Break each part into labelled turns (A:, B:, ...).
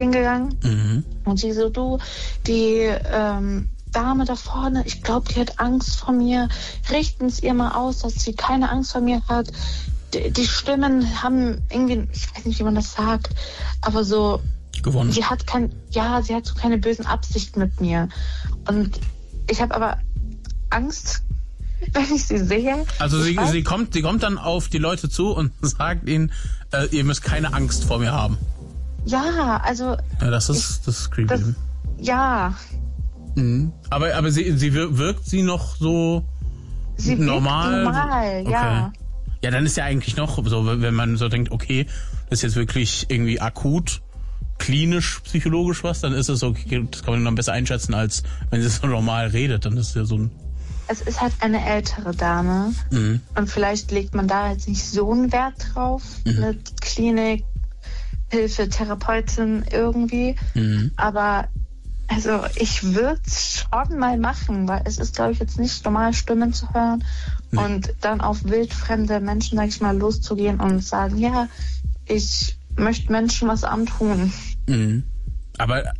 A: hingegangen und sie so, du, die Dame da vorne, ich glaube, die hat Angst vor mir. Richten es ihr mal aus, dass sie keine Angst vor mir hat. Die Stimmen haben irgendwie, ich weiß nicht, wie man das sagt, aber so
B: gewonnen.
A: Sie hat so keine bösen Absichten mit mir. Und ich habe aber Angst, wenn ich sie sehe.
B: Also sie kommt dann auf die Leute zu und sagt ihnen, ihr müsst keine Angst vor mir haben.
A: Ja, also...
B: Ja, das ist creepy.
A: Ja.
B: Mhm. Aber sie wirkt sie noch so
A: sie
B: normal?
A: Normal, okay. Ja.
B: Ja, dann ist ja eigentlich noch so, wenn man so denkt, okay, das ist jetzt wirklich irgendwie akut, klinisch, psychologisch was, dann ist es okay, das kann man dann besser einschätzen, als wenn sie so normal redet, dann ist ja so ein...
A: Es ist halt eine ältere Dame und vielleicht legt man da jetzt nicht so einen Wert drauf mit Klinik, Hilfe, Therapeutin irgendwie, aber also ich würde es schon mal machen, weil es ist, glaube ich, jetzt nicht normal, Stimmen zu hören und dann auf wildfremde Menschen, sag ich mal, loszugehen und sagen, ja, ich möchte Menschen was antun.
B: Aber,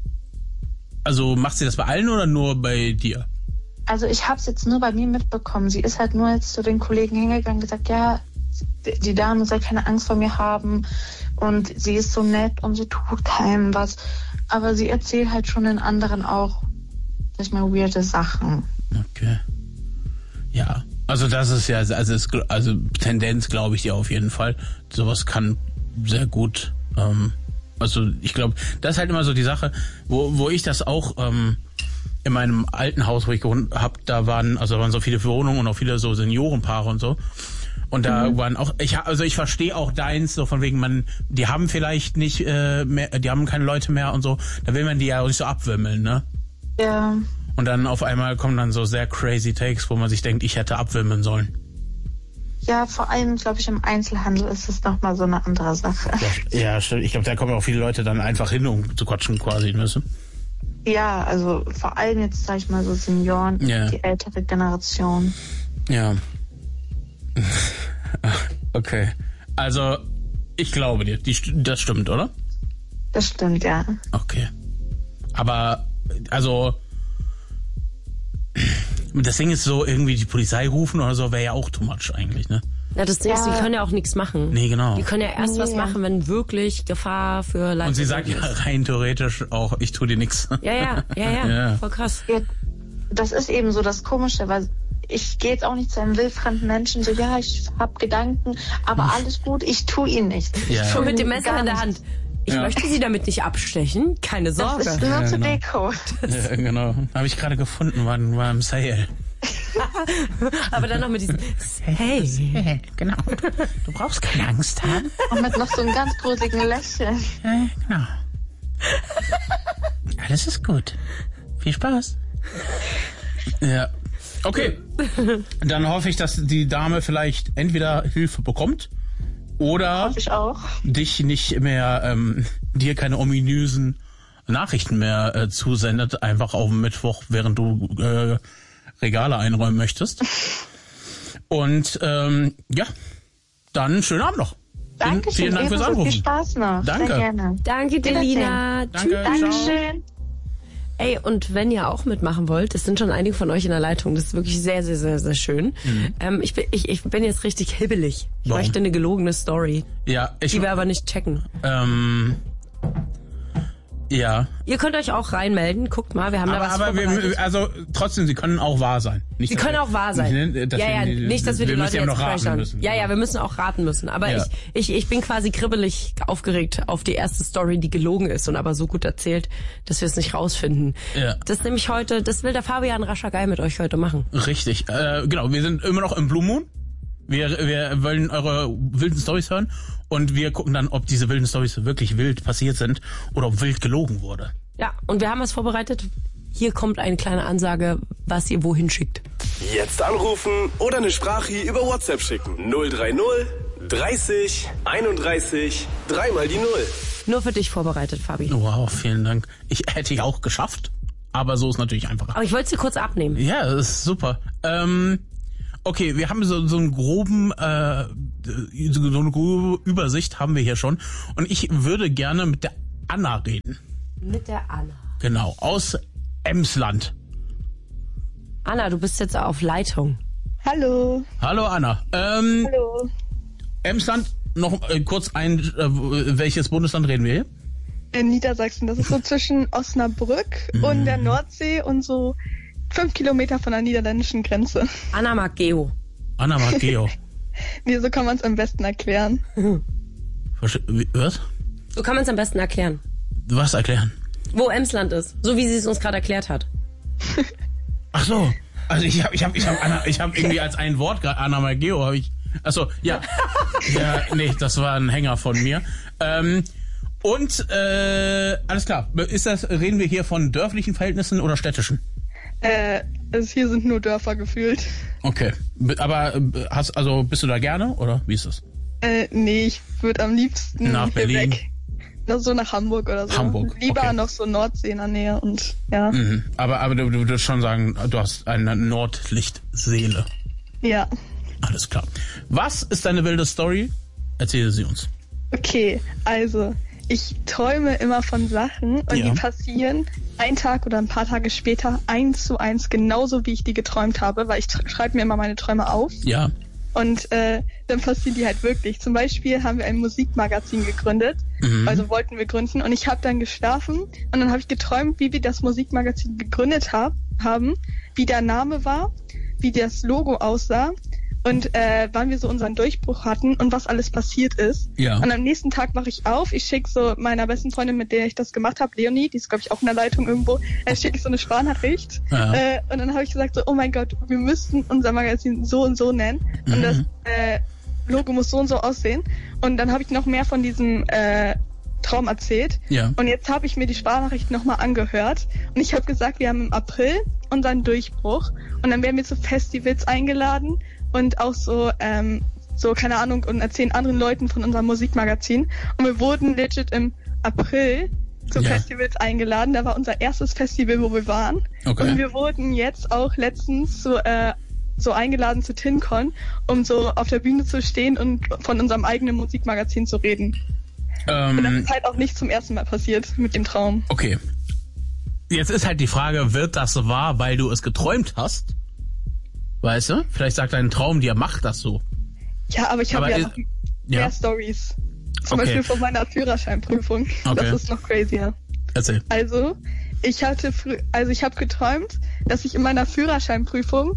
B: also macht sie das bei allen oder nur bei dir?
A: Also ich habe es jetzt nur bei mir mitbekommen. Sie ist halt nur jetzt zu den Kollegen hingegangen und gesagt, ja, die Dame soll keine Angst vor mir haben und sie ist so nett und sie tut keinem was. Aber sie erzählt halt schon den anderen auch, sag ich mal, weirde Sachen.
B: Okay. Ja, also das ist ja, also Tendenz glaube ich dir auf jeden Fall. Sowas kann sehr gut, also ich glaube, das ist halt immer so die Sache, wo ich das auch in meinem alten Haus, wo ich gewohnt habe, da waren so viele Wohnungen und auch viele so Seniorenpaare und so. Und da waren auch, ich verstehe auch deins, so von wegen, die haben vielleicht nicht mehr, die haben keine Leute mehr und so, da will man die ja auch nicht so abwimmeln, ne?
A: Ja.
B: Und dann auf einmal kommen dann so sehr crazy Takes, wo man sich denkt, ich hätte abwimmeln sollen.
A: Ja, vor allem, glaube ich, im Einzelhandel ist es nochmal so eine andere Sache.
B: Ja, stimmt. Ich glaube, da kommen auch viele Leute dann einfach hin, um zu quatschen quasi, müssen.
A: Ja, also vor allem jetzt, sag ich mal, so Senioren, die ältere Generation.
B: Ja. Okay. Also, ich glaube dir. Das stimmt, oder?
A: Das stimmt, ja.
B: Okay. Aber, also, das Ding ist so, irgendwie die Polizei rufen oder so, wäre ja auch too much eigentlich, ne?
C: Ja, das Ding ist, die können ja auch nichts machen.
B: Nee, genau.
C: Die können ja erst was machen, wenn wirklich Gefahr für Leid.
B: Und sie sagt ja rein theoretisch auch, ich tue dir nichts.
C: Ja, voll krass.
A: Ja, das ist eben so das Komische, weil ich gehe jetzt auch nicht zu einem wildfremden Menschen, so, ja, ich habe Gedanken, aber alles gut, ich tue ihnen nichts.
C: Ja. Schon mit dem Messer in der Hand. Ich möchte sie damit nicht abstechen, keine Sorge.
A: Das ist nur zur Deko.
B: Ja, genau. Habe ich gerade gefunden, war im Sale.
C: Aber dann noch mit diesem Hey.
B: Genau. Du brauchst keine Angst haben.
A: Und mit noch so einem ganz gruseligen Lächeln.
B: Genau. Alles ist gut. Viel Spaß. Ja. Okay. Dann hoffe ich, dass die Dame vielleicht entweder Hilfe bekommt oder
A: hoffe ich auch.
B: Dich nicht mehr, dir keine ominösen Nachrichten mehr zusendet, einfach auf dem Mittwoch, während du Regale einräumen möchtest. Und ja, dann schönen Abend noch.
A: Dankeschön.
B: Vielen Dank fürs Anrufen.
A: Viel Spaß noch.
B: Danke.
A: Sehr gerne.
C: Danke, Delina.
B: Danke.
A: Dankeschön.
C: Ey, und wenn ihr auch mitmachen wollt, es sind schon einige von euch in der Leitung, das ist wirklich sehr, sehr, sehr, sehr schön. Ich bin jetzt richtig hibbelig. Ich möchte eine gelogene Story.
B: Ja,
C: die wir aber nicht checken.
B: Ja.
C: Ihr könnt euch auch reinmelden, guckt mal, wir haben da was vorbereitet.
B: Also trotzdem, sie können auch wahr sein.
C: Sie können auch wahr sein. Nicht, dass wir die Leute jetzt crashen müssen. Ja, wir müssen auch raten müssen. Aber ich bin quasi kribbelig aufgeregt auf die erste Story, die gelogen ist und aber so gut erzählt, dass wir es nicht rausfinden. Ja. Das ist nämlich heute, das will der Fabian Raschagei mit euch heute machen.
B: Richtig, genau, wir sind immer noch im Blue Moon. Wir wollen eure wilden Storys hören und wir gucken dann, ob diese wilden Storys wirklich wild passiert sind oder ob wild gelogen wurde.
C: Ja, und wir haben was vorbereitet. Hier kommt eine kleine Ansage, was ihr wohin schickt.
D: Jetzt anrufen oder eine Sprachie über WhatsApp schicken. 030 30 31 3 die 0.
C: Nur für dich vorbereitet, Fabi.
B: Wow, vielen Dank. Hätte ich auch geschafft, aber so ist natürlich einfacher.
C: Aber ich wollte sie kurz abnehmen.
B: Ja, das ist super. Okay, wir haben so einen groben, so eine grobe Übersicht haben wir hier schon. Und ich würde gerne mit der Anna reden.
C: Mit der Anna.
B: Genau, aus Emsland.
C: Anna, du bist jetzt auf Leitung.
A: Hallo.
B: Hallo Anna.
A: Hallo.
B: Emsland, noch kurz welches Bundesland reden wir hier?
A: In Niedersachsen. Das ist so zwischen Osnabrück und der Nordsee und so 5 Kilometer von der niederländischen Grenze.
C: Anna mag Geo.
B: Anna mag Geo.
A: Nee, so kann man es am besten erklären.
B: Was?
C: So kann man es am besten erklären.
B: Was erklären?
C: Wo Emsland ist. So wie sie es uns gerade erklärt hat.
B: Ach so. Also ich hab irgendwie als ein Wort gerade Anna mag Geo habe ich. Ach so, ja. Ja, nee, das war ein Hänger von mir. Und alles klar. Reden wir hier von dörflichen Verhältnissen oder städtischen?
A: Also hier sind nur Dörfer gefühlt.
B: Okay. Aber bist du da gerne oder wie ist das?
A: Nee, ich würde am liebsten
B: nach Berlin.
A: Weg. So nach Hamburg oder so.
B: Hamburg.
A: Lieber
B: okay.
A: Noch so Nordsee in der Nähe und ja.
B: Mhm. Aber du würdest schon sagen, du hast eine Nordlichtseele.
A: Ja.
B: Alles klar. Was ist deine wilde Story? Erzähle sie uns.
A: Okay, also ich träume immer von Sachen und die passieren einen Tag oder ein paar Tage später 1:1 genauso, wie ich die geträumt habe, weil ich schreibe mir immer meine Träume auf.
B: Ja.
A: Und dann passieren die halt wirklich. Zum Beispiel haben wir ein Musikmagazin gegründet, also wollten wir gründen. Und ich habe dann geschlafen und dann habe ich geträumt, wie wir das Musikmagazin gegründet haben, wie der Name war, wie das Logo aussah und wann wir so unseren Durchbruch hatten und was alles passiert ist.
B: Ja.
A: Und am nächsten Tag wache ich auf, ich schicke so meiner besten Freundin, mit der ich das gemacht habe, Leonie, die ist glaube ich auch in der Leitung irgendwo, schicke ich so eine Sprachnachricht. Ja. Und dann habe ich gesagt so, oh mein Gott, wir müssten unser Magazin so und so nennen und das Logo muss so und so aussehen. Und dann habe ich noch mehr von diesem Traum erzählt.
B: Ja.
A: Und jetzt habe ich mir die Sprachnachricht nochmal angehört und ich habe gesagt, wir haben im April unseren Durchbruch und dann werden wir zu Festivals eingeladen und auch so, keine Ahnung, und erzählen anderen Leuten von unserem Musikmagazin. Und wir wurden legit im April zu Festivals eingeladen. Da war unser erstes Festival, wo wir waren.
B: Okay.
A: Und wir wurden jetzt auch letztens so eingeladen zu TinCon, um so auf der Bühne zu stehen und von unserem eigenen Musikmagazin zu reden. Und das ist halt auch nicht zum ersten Mal passiert mit dem Traum.
B: Okay. Jetzt ist halt die Frage, wird das wahr, weil du es geträumt hast? Weißt du? Vielleicht sagt dein Traum dir, mach das so.
A: Ja, aber ich habe ja noch mehr Stories. Zum Beispiel von meiner Führerscheinprüfung. Okay. Das ist noch crazier.
B: Erzähl.
A: Also, ich habe geträumt, dass ich in meiner Führerscheinprüfung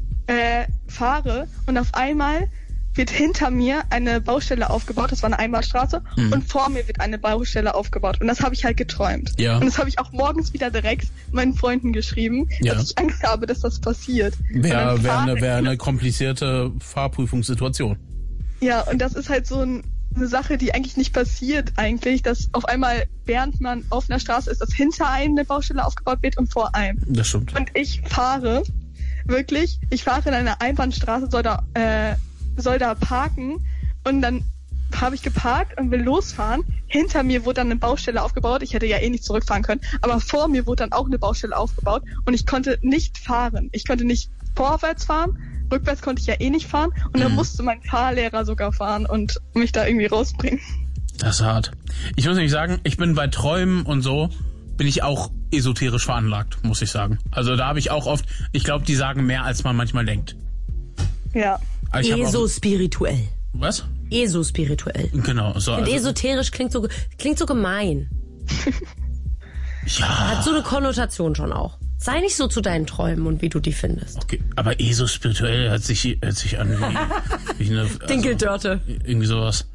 A: fahre und auf einmal wird hinter mir eine Baustelle aufgebaut, das war eine Einbahnstraße, und vor mir wird eine Baustelle aufgebaut. Und das habe ich halt geträumt. Ja. Und das habe ich auch morgens wieder direkt meinen Freunden geschrieben, dass ich Angst habe, dass das passiert.
B: Wäre eine komplizierte Fahrprüfungssituation.
A: Ja, und das ist halt so eine Sache, die eigentlich nicht passiert eigentlich, dass auf einmal, während man auf einer Straße ist, dass hinter einem eine Baustelle aufgebaut wird und vor einem.
B: Das stimmt.
A: Und ich fahre in einer Einbahnstraße, soll da parken und dann habe ich geparkt und will losfahren. Hinter mir wurde dann eine Baustelle aufgebaut. Ich hätte ja eh nicht zurückfahren können, aber vor mir wurde dann auch eine Baustelle aufgebaut und ich konnte nicht fahren. Ich konnte nicht vorwärts fahren, rückwärts konnte ich ja eh nicht fahren und dann musste mein Fahrlehrer sogar fahren und mich da irgendwie rausbringen.
B: Das ist hart. Ich muss nämlich sagen, ich bin bei Träumen und so, bin ich auch esoterisch veranlagt, muss ich sagen. Also da habe ich auch oft, ich glaube, die sagen mehr, als man manchmal denkt.
A: Ja.
C: Esospirituell.
B: Was?
C: Esospirituell.
B: Genau. So,
C: und esoterisch klingt so gemein.
B: Ja.
C: Hat so eine Konnotation schon auch. Sei nicht so zu deinen Träumen und wie du die findest.
B: Okay, aber esospirituell hört sich an wie eine...
C: Dinkeldörte.
B: Irgendwie sowas.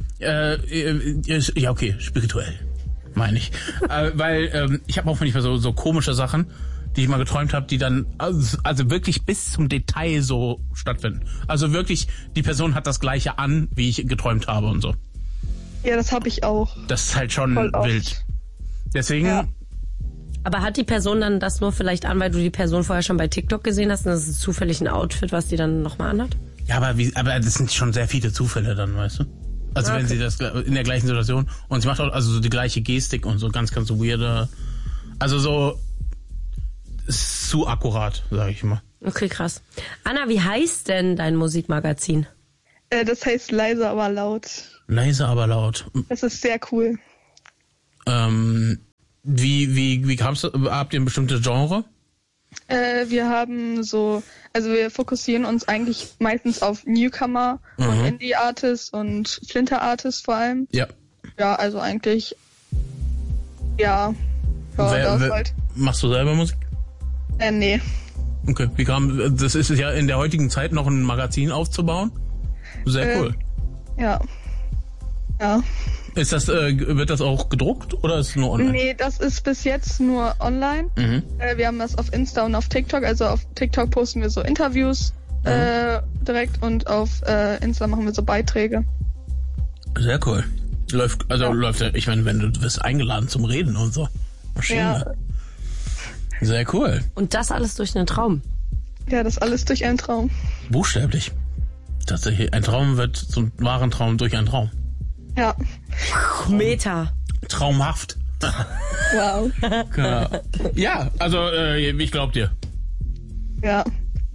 B: Ja, okay, spirituell, meine ich. Weil ich habe auch manchmal so komische Sachen, die ich mal geträumt habe, die dann also wirklich bis zum Detail so stattfinden. Also wirklich, die Person hat das Gleiche an, wie ich geträumt habe und so.
A: Ja, das habe ich auch.
B: Das ist halt schon wild. Deswegen...
A: Ja.
C: Aber hat die Person dann das nur vielleicht an, weil du die Person vorher schon bei TikTok gesehen hast und das ist zufällig ein Outfit, was die dann nochmal anhat?
B: Ja, aber das sind schon sehr viele Zufälle dann, weißt du? Also wenn sie das in der gleichen Situation und sie macht auch also so die gleiche Gestik und so ganz weirde, also so zu akkurat, sag ich mal.
C: Okay, krass. Anna, wie heißt denn dein Musikmagazin?
A: Das heißt Leise, aber laut.
B: Leise, aber laut.
A: Das ist sehr cool.
B: Wie kam's? Habt ihr ein bestimmtes Genre?
E: Wir haben wir fokussieren uns eigentlich meistens auf Newcomer und Indie-Artists und Flinter-Artists vor allem.
B: Ja.
E: Ja, also eigentlich, ja, halt.
B: Machst du selber Musik?
E: Nee.
B: Okay, das ist ja in der heutigen Zeit noch ein Magazin aufzubauen? Sehr cool.
E: Ja. Ja.
B: Wird das auch gedruckt oder ist es nur online?
E: Nee, das ist bis jetzt nur online. Wir haben das auf Insta und auf TikTok. Also auf TikTok posten wir so Interviews direkt und auf Insta machen wir so Beiträge.
B: Sehr cool. Läuft ja, ich meine, wenn du wirst eingeladen zum Reden und so. Maschine. Ja. Sehr cool.
C: Und das alles durch einen Traum?
E: Ja, das alles durch einen Traum.
B: Buchstäblich. Tatsächlich, ein Traum wird zum wahren Traum durch einen Traum.
E: Ja.
C: Meta.
B: Traumhaft.
E: Wow.
B: Genau. Ja, also ich glaub dir.
E: Ja.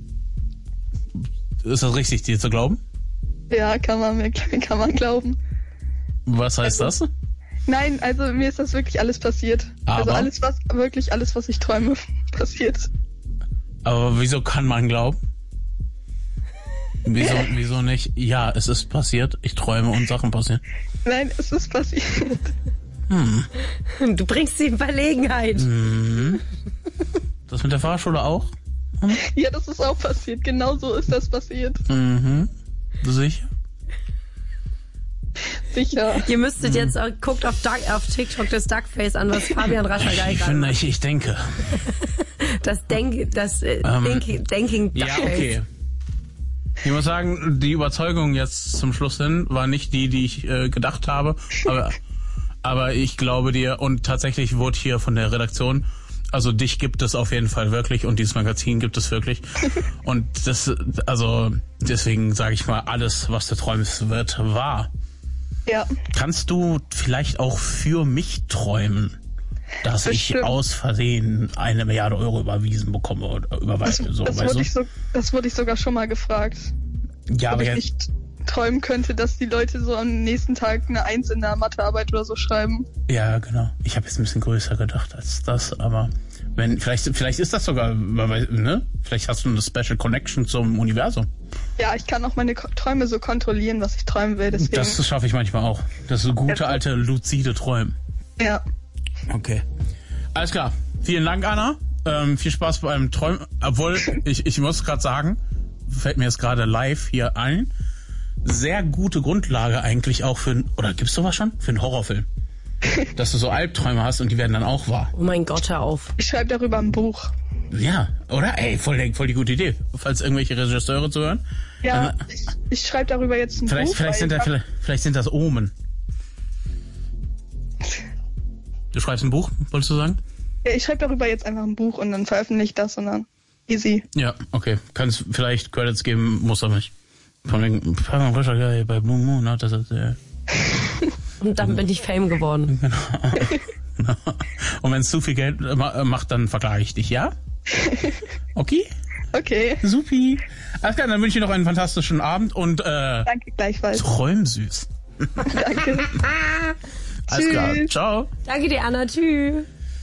B: Ist das richtig, dir zu glauben?
E: Ja, kann man glauben.
B: Was heißt das?
E: Nein, also mir ist das wirklich alles passiert.
B: Aber?
E: Also alles, was ich träume, passiert.
B: Aber wieso kann man glauben? Wieso nicht? Ja, es ist passiert. Ich träume und Sachen passieren.
E: Nein, es ist passiert.
C: Du bringst sie in Verlegenheit.
B: Das mit der Fahrschule auch?
E: Ja, das ist auch passiert. Genau so ist das passiert.
B: Sicher?
E: Sicher.
C: Ihr müsstet jetzt, guckt auf TikTok das Duckface an, was Fabian Raschagei gerade macht.
B: Ich denke.
C: Das Thinking Duckface.
B: Ja, okay. Ich muss sagen, die Überzeugung jetzt zum Schluss hin war nicht die ich gedacht habe, aber ich glaube dir und tatsächlich wurde hier von der Redaktion, also dich gibt es auf jeden Fall wirklich und dieses Magazin gibt es wirklich und deswegen sage ich mal, alles, was du träumst, wird wahr.
E: Ja.
B: Kannst du vielleicht auch für mich träumen, dass ich aus Versehen 1 Milliarde Euro überwiesen bekomme oder überweisen?
E: Das wurde ich sogar schon mal gefragt.
B: Ja, aber
E: ich nicht träumen könnte, dass die Leute so am nächsten Tag eine 1 in der Mathearbeit oder so schreiben.
B: Ja, genau. Ich habe jetzt ein bisschen größer gedacht als das, aber vielleicht ist das sogar, ne? Vielleicht hast du eine Special Connection zum Universum.
E: Ja, ich kann auch meine Träume so kontrollieren, was ich träumen will. Deswegen.
B: Das schaffe ich manchmal auch. Das ist so gute alte luzide Träumen.
E: Ja.
B: Okay. Alles klar. Vielen Dank, Anna. Viel Spaß beim Träumen. Obwohl, ich muss gerade sagen, fällt mir jetzt gerade live hier ein, sehr gute Grundlage eigentlich auch oder gibt's sowas schon? Für einen Horrorfilm. Dass du so Albträume hast und die werden dann auch wahr.
C: Oh mein Gott, hör auf.
E: Ich schreibe darüber ein Buch.
B: Ja, oder? Ey, voll die gute Idee. Falls irgendwelche Regisseure zuhören.
E: Ja, ich schreibe darüber jetzt ein Buch.
B: Vielleicht sind das Omen. Du schreibst ein Buch, wolltest du sagen?
E: Ja, ich schreibe darüber jetzt einfach ein Buch und dann veröffentliche ich das und dann easy.
B: Ja, okay. Kannst vielleicht Credits geben, muss aber nicht. Von wegen, bei Blue Moon, das ist
C: und dann bin ich Fame geworden.
B: Genau. Und wenn es zu viel Geld macht, dann verklage ich dich, ja? Okay?
E: Okay.
B: Supi. Alles klar, dann wünsche ich dir noch einen fantastischen Abend und
E: danke gleichfalls.
B: Träum süß.
E: Danke.
B: Alles klar, ciao.
C: Danke dir, Anna, tschüss.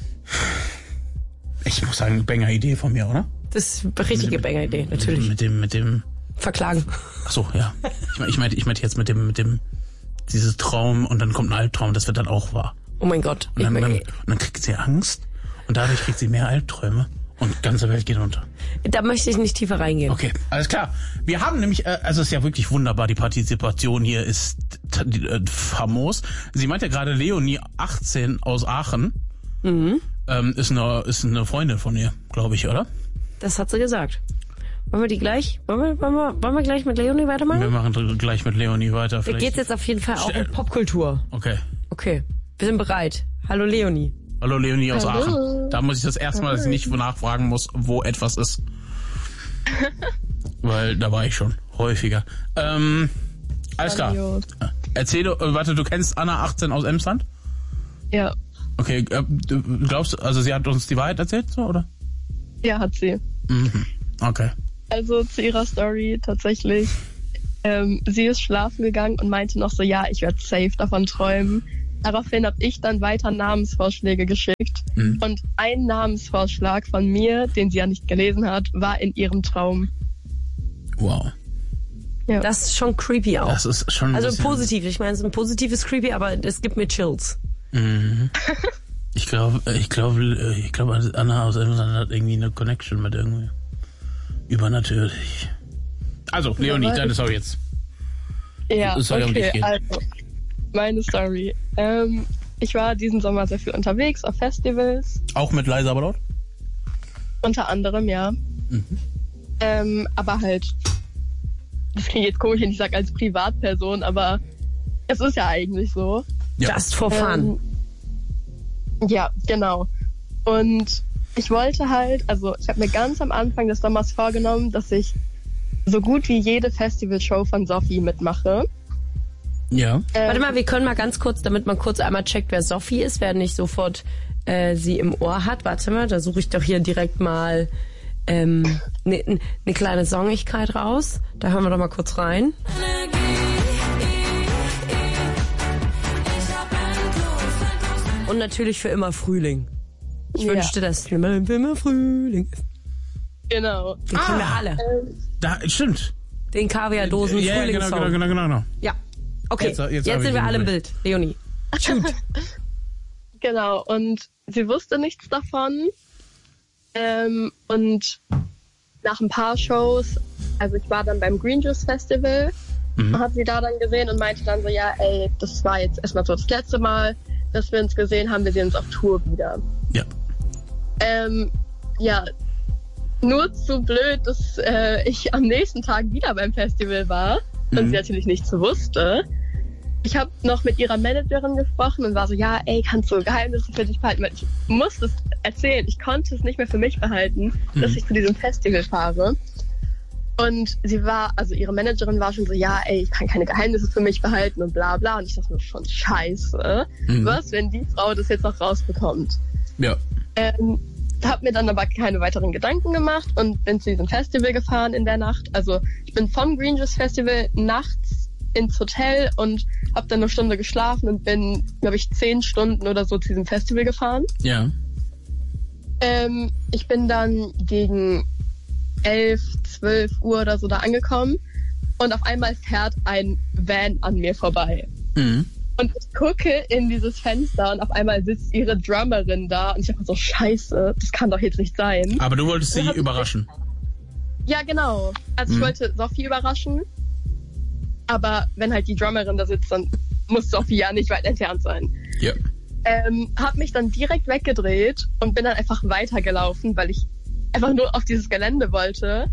B: Ich muss sagen, Banger-Idee von mir, oder?
C: Das ist eine richtige Banger-Idee, natürlich.
B: Mit dem
C: Verklagen.
B: Ach so, ja. Ich meinte jetzt mit dem dieses Traum und dann kommt ein Albtraum, das wird dann auch wahr.
C: Oh mein Gott.
B: Und dann kriegt sie Angst und dadurch kriegt sie mehr Albträume und die ganze Welt geht unter.
C: Da möchte ich nicht tiefer reingehen.
B: Okay, alles klar. Wir haben nämlich, also es ist ja wirklich wunderbar, die Partizipation hier ist famos. Sie meint ja gerade Leonie 18 aus Aachen. Ist eine Freundin von ihr, glaube ich, oder?
C: Das hat sie gesagt. Wollen wir die gleich? Wollen wir gleich mit Leonie weitermachen?
B: Wir machen gleich mit Leonie weiter.
C: Da geht's jetzt auf jeden Fall auch um Popkultur.
B: Okay.
C: Okay, wir sind bereit. Hallo Leonie.
B: Hallo Leonie aus Aachen. Da muss ich das erste Mal, dass ich nicht nachfragen muss, wo etwas ist. Weil da war ich schon häufiger. Alles klar. Erzähl, du kennst Anna 18 aus Emsland?
E: Ja.
B: Okay, du glaubst, also sie hat uns die Wahrheit erzählt, so, oder?
E: Ja, hat sie.
B: Okay.
E: Also zu ihrer Story tatsächlich. Sie ist schlafen gegangen und meinte noch so, ja, ich werde safe davon träumen.
F: daraufhin habe ich dann weiter Namensvorschläge geschickt. Und ein Namensvorschlag von mir, den sie ja nicht gelesen hat, war in ihrem Traum.
B: Wow.
C: Ja. Das ist schon creepy auch.
B: Das ist schon
C: also positiv. Ich meine, es ist ein positives Creepy, aber es gibt mir Chills.
B: Mhm. Ich glaube, Anna aus Elmshorn hat irgendwie eine Connection mit irgendwie übernatürlich. Also, Leonie, deine Story jetzt.
F: Ja, okay, also, meine Story. Ich war diesen Sommer sehr viel unterwegs auf Festivals.
B: Auch mit Leise aber laut?
F: Unter anderem, ja. Aber halt, das klingt jetzt komisch, wenn ich sage als Privatperson, aber es ist ja eigentlich so.
C: Ja. Just for fun.
F: Ja, genau. Und ich wollte halt, also ich habe mir ganz am Anfang des Sommers vorgenommen, dass ich so gut wie jede Festivalshow von Sophie mitmache.
B: Ja.
C: Warte mal, wir können mal ganz kurz, damit man kurz einmal checkt, wer Sophie ist, wer nicht sofort sie im Ohr hat. Warte mal, da suche ich doch hier direkt mal eine kleine Songigkeit raus. Da hören wir doch mal kurz rein. Und natürlich für immer Frühling. Ich wünschte, dass für immer Frühling ist.
F: Genau.
C: Den kennen wir alle.
B: Stimmt.
C: Den Kaviardosen Frühlingssong.
B: Genau.
C: Ja. Okay, jetzt sind wir alle im Bild. Leonie. Shoot.
F: Genau, und sie wusste nichts davon. Und nach ein paar Shows, also ich war dann beim Green Juice Festival und habe sie da dann gesehen und meinte dann so, ja, ey, das war jetzt erstmal so das letzte Mal, dass wir uns gesehen haben, wir sehen uns auf Tour wieder.
B: Ja.
F: Ja, nur zu blöd, dass ich am nächsten Tag wieder beim Festival war und sie natürlich nichts wusste. Ich habe noch mit ihrer Managerin gesprochen und war so, ja, ey, kannst du Geheimnisse für dich behalten? Weil ich musste es erzählen, ich konnte es nicht mehr für mich behalten, dass ich zu diesem Festival fahre. Und ihre Managerin war schon so, ja, ey, ich kann keine Geheimnisse für mich behalten und bla bla. Und ich dachte mir schon, scheiße, was, wenn die Frau das jetzt noch rausbekommt?
B: Ja.
F: Hab mir dann aber keine weiteren Gedanken gemacht und bin zu diesem Festival gefahren in der Nacht. Also ich bin vom Green Juice Festival nachts ins Hotel und habe dann eine Stunde geschlafen und bin, glaube ich, 10 Stunden oder so zu diesem Festival gefahren.
B: Ja.
F: Ich bin dann gegen 11, 12 Uhr oder so da angekommen und auf einmal fährt ein Van an mir vorbei. Und ich gucke in dieses Fenster und auf einmal sitzt ihre Drummerin da und ich dachte so, scheiße, das kann doch jetzt nicht sein.
B: Aber du wolltest sie überraschen.
F: Ja, genau. Also ich wollte Sophie überraschen, aber wenn halt die Drummerin da sitzt, dann muss Sophie ja nicht weit entfernt sein.
B: Ja.
F: Hab mich dann direkt weggedreht und bin dann einfach weitergelaufen, weil ich einfach nur auf dieses Gelände wollte.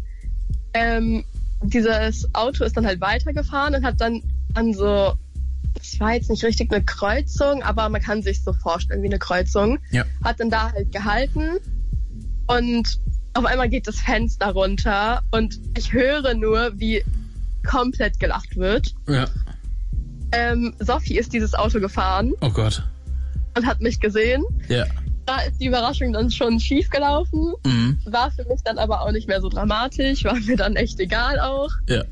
F: Dieses Auto ist dann halt weitergefahren und hat dann an so, das war jetzt nicht richtig eine Kreuzung, aber man kann sich so vorstellen wie eine Kreuzung.
B: Ja.
F: Hat dann da halt gehalten und auf einmal geht das Fenster runter und ich höre nur, wie komplett gelacht wird.
B: Ja.
F: Sophie ist dieses Auto gefahren.
B: Oh Gott.
F: Und hat mich gesehen.
B: Ja.
F: Da ist die Überraschung dann schon schief gelaufen. War für mich dann aber auch nicht mehr so dramatisch. War mir dann echt egal auch.
B: Ja.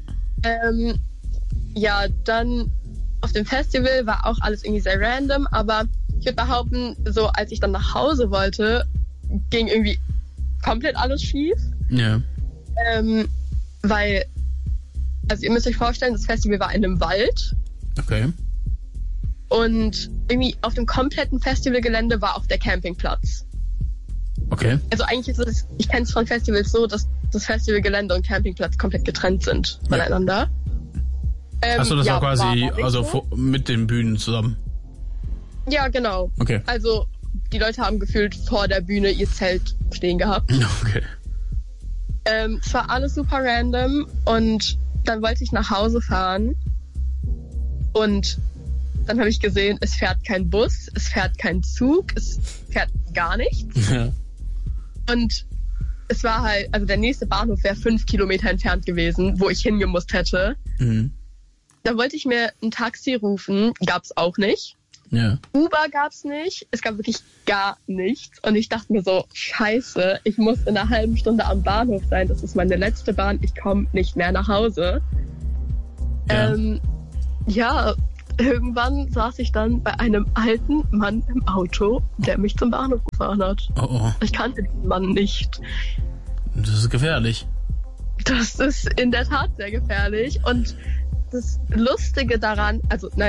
F: Ja, dann auf dem Festival war auch alles irgendwie sehr random, aber ich würde behaupten, so als ich dann nach Hause wollte, ging irgendwie komplett alles schief.
B: Ja.
F: Weil, also ihr müsst euch vorstellen, das Festival war in einem Wald.
B: Okay.
F: Und irgendwie auf dem kompletten Festivalgelände war auch der Campingplatz.
B: Okay.
F: Also eigentlich ist es, ich kenne es von Festivals so, dass das Festivalgelände und Campingplatz komplett getrennt sind voneinander.
B: Achso, das war quasi also mit den Bühnen zusammen?
F: Ja, genau.
B: Okay.
F: Also die Leute haben gefühlt vor der Bühne ihr Zelt stehen gehabt.
B: Okay.
F: Es war alles super random und dann wollte ich nach Hause fahren und dann habe ich gesehen, es fährt kein Bus, es fährt kein Zug, es fährt gar nichts.
B: Ja.
F: Und es war halt, also der nächste Bahnhof wäre 5 Kilometer entfernt gewesen, wo ich hingemusst hätte. Da wollte ich mir ein Taxi rufen, gab's auch nicht.
B: Ja.
F: Uber gab's nicht, es gab wirklich gar nichts. Und ich dachte mir so, scheiße, ich muss in einer halben Stunde am Bahnhof sein, das ist meine letzte Bahn, ich komme nicht mehr nach Hause. Ja, irgendwann saß ich dann bei einem alten Mann im Auto, der mich zum Bahnhof gefahren hat.
B: Oh.
F: Ich kannte diesen Mann nicht.
B: Das ist gefährlich.
F: Das ist in der Tat sehr gefährlich. Und das Lustige daran,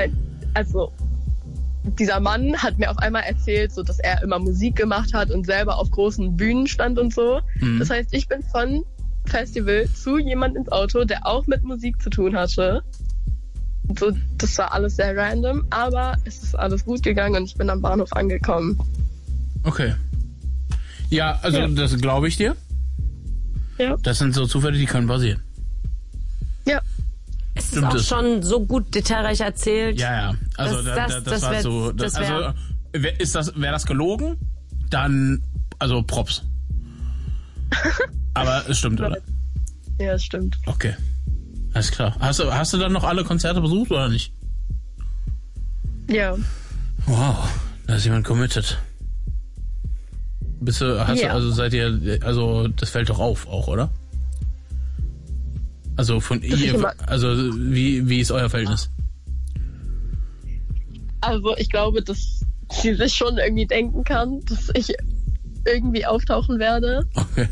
F: dieser Mann hat mir auf einmal erzählt, so dass er immer Musik gemacht hat und selber auf großen Bühnen stand und so. Mhm. Das heißt, ich bin von Festival zu jemand ins Auto, der auch mit Musik zu tun hatte. So, das war alles sehr random, aber es ist alles gut gegangen und ich bin am Bahnhof angekommen.
B: Okay. Ja, also das glaube ich dir.
F: Ja.
B: Das sind so Zufälle, die können passieren.
F: Ja.
C: Es ist auch schon so gut detailreich erzählt.
B: Ja. Also das war so. Wäre das gelogen? Dann also Props. Aber es stimmt, oder?
F: Ja, es stimmt.
B: Okay. Alles klar. Hast du dann noch alle Konzerte besucht oder nicht?
F: Ja.
B: Wow, da ist jemand committed. Seid ihr, das fällt doch auf auch, oder? Also wie ist euer Verhältnis?
F: Also ich glaube, dass sie sich schon irgendwie denken kann, dass ich irgendwie auftauchen werde.
B: Okay.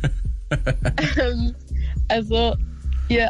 F: Also ihr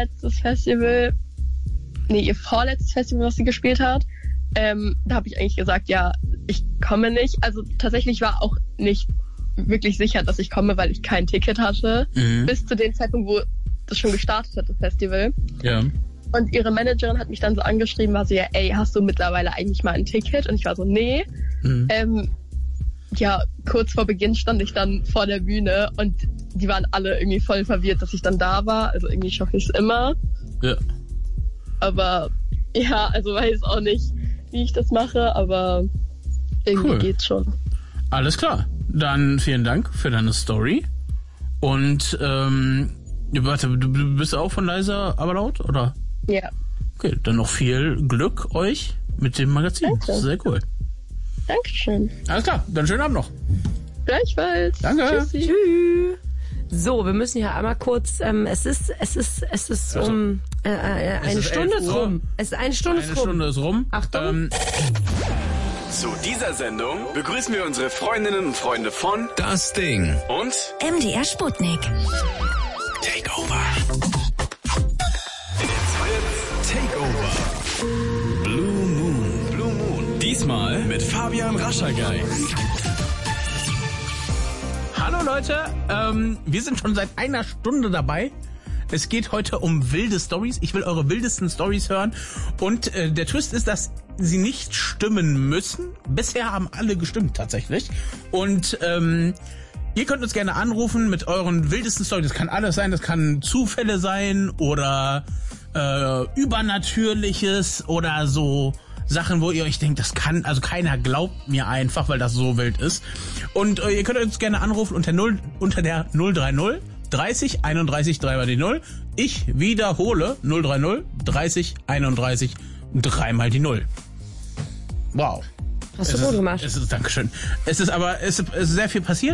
F: vorletztes Festival, was sie gespielt hat, da habe ich eigentlich gesagt, ja, ich komme nicht. Also tatsächlich war auch nicht wirklich sicher, dass ich komme, weil ich kein Ticket hatte. Mhm. Bis zu dem Zeitpunkt, wo das schon gestartet hat, das Festival.
B: Ja.
F: Und ihre Managerin hat mich dann so angeschrieben, war so, ja, ey, hast du mittlerweile eigentlich mal ein Ticket? Und ich war so, nee. Mhm. Kurz vor Beginn stand ich dann vor der Bühne und die waren alle irgendwie voll verwirrt, dass ich dann da war. Also irgendwie schaffe ich es immer.
B: Ja.
F: Aber ja, also weiß auch nicht, wie ich das mache, aber irgendwie geht's schon.
B: Alles klar. Dann vielen Dank für deine Story. Und warte, du bist auch von Leiser aber laut, oder?
F: Ja.
B: Okay, dann noch viel Glück euch mit dem Magazin.
F: Danke.
B: Das ist sehr cool.
F: Dankeschön.
B: Alles klar, dann schönen Abend noch.
F: Gleichfalls.
B: Danke.
F: Tschüssi.
C: Tschüss. So, wir müssen hier einmal kurz, es ist um eine Stunde ist rum. Es ist eine Stunde ist rum.
B: Eine Stunde ist rum.
C: Achtung.
D: Zu dieser Sendung begrüßen wir unsere Freundinnen und Freunde von
G: Das Ding
D: und
H: MDR Sputnik.
D: Takeover. It's Fritz Takeover. Blue Moon. Diesmal mit Fabian Raschagay.
B: Hallo Leute, wir sind schon seit einer Stunde dabei. Es geht heute um wilde Stories. Ich will eure wildesten Stories hören. Und der Twist ist, dass sie nicht stimmen müssen. Bisher haben alle gestimmt tatsächlich. Und ihr könnt uns gerne anrufen mit euren wildesten Stories. Das kann alles sein. Das kann Zufälle sein oder Übernatürliches oder so Sachen, wo ihr euch denkt, das kann, also keiner glaubt mir einfach, weil das so wild ist. Und ihr könnt uns gerne anrufen unter der 030 30 31 3 mal die 0. Ich wiederhole 030 30 31 3 mal die 0. Wow.
C: Hast du gut gemacht.
B: Dankeschön. Es ist sehr viel passiert.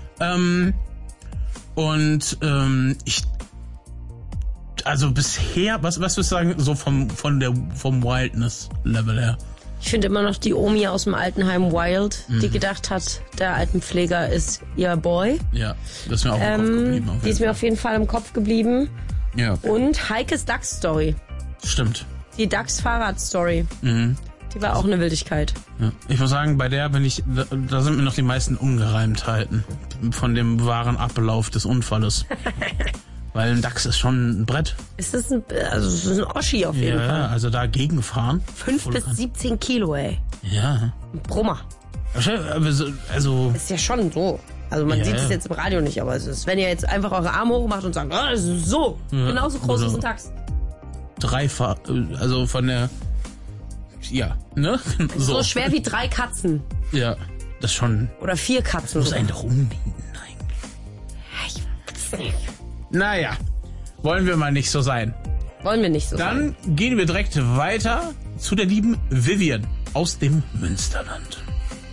B: Also bisher, was würdest du sagen, so vom Wildness-Level her?
C: Ich finde immer noch die Omi aus dem Altenheim Wild, die gedacht hat, der Altenpfleger ist ihr Boy.
B: Ja, das ist mir auch im Kopf geblieben.
C: Die ist mir auf jeden Fall im Kopf geblieben.
B: Ja. Okay.
C: Und Heikes Dachs-Story.
B: Stimmt.
C: Die Dachs-Fahrrad-Story. Mhm. Die war auch eine Wildigkeit.
B: Ja. Ich muss sagen, bei der da sind mir noch die meisten Ungereimtheiten von dem wahren Ablauf des Unfalles. Weil ein Dachs ist schon ein Brett.
C: Es ist ein Oschi auf jeden Fall.
B: Ja, also da gegenfahren.
C: 5 bis 17 Kilo, ey.
B: Ja.
C: Ein Brummer.
B: Also
C: ist ja schon so. Also man sieht es jetzt im Radio nicht, aber es ist, wenn ihr jetzt einfach eure Arme hochmacht und sagt, das ist so, genauso groß ist ein Dachs.
B: Dreifach, also von der, ja, ne?
C: So schwer wie 3 Katzen.
B: Ja, das schon.
C: Oder 4 Katzen.
B: Muss einen doch umbiegen eigentlich.
C: Ich weiß nicht.
B: Naja, wollen wir mal nicht so sein.
C: Wollen wir nicht so sein.
B: Dann gehen wir direkt weiter zu der lieben Vivian aus dem Münsterland.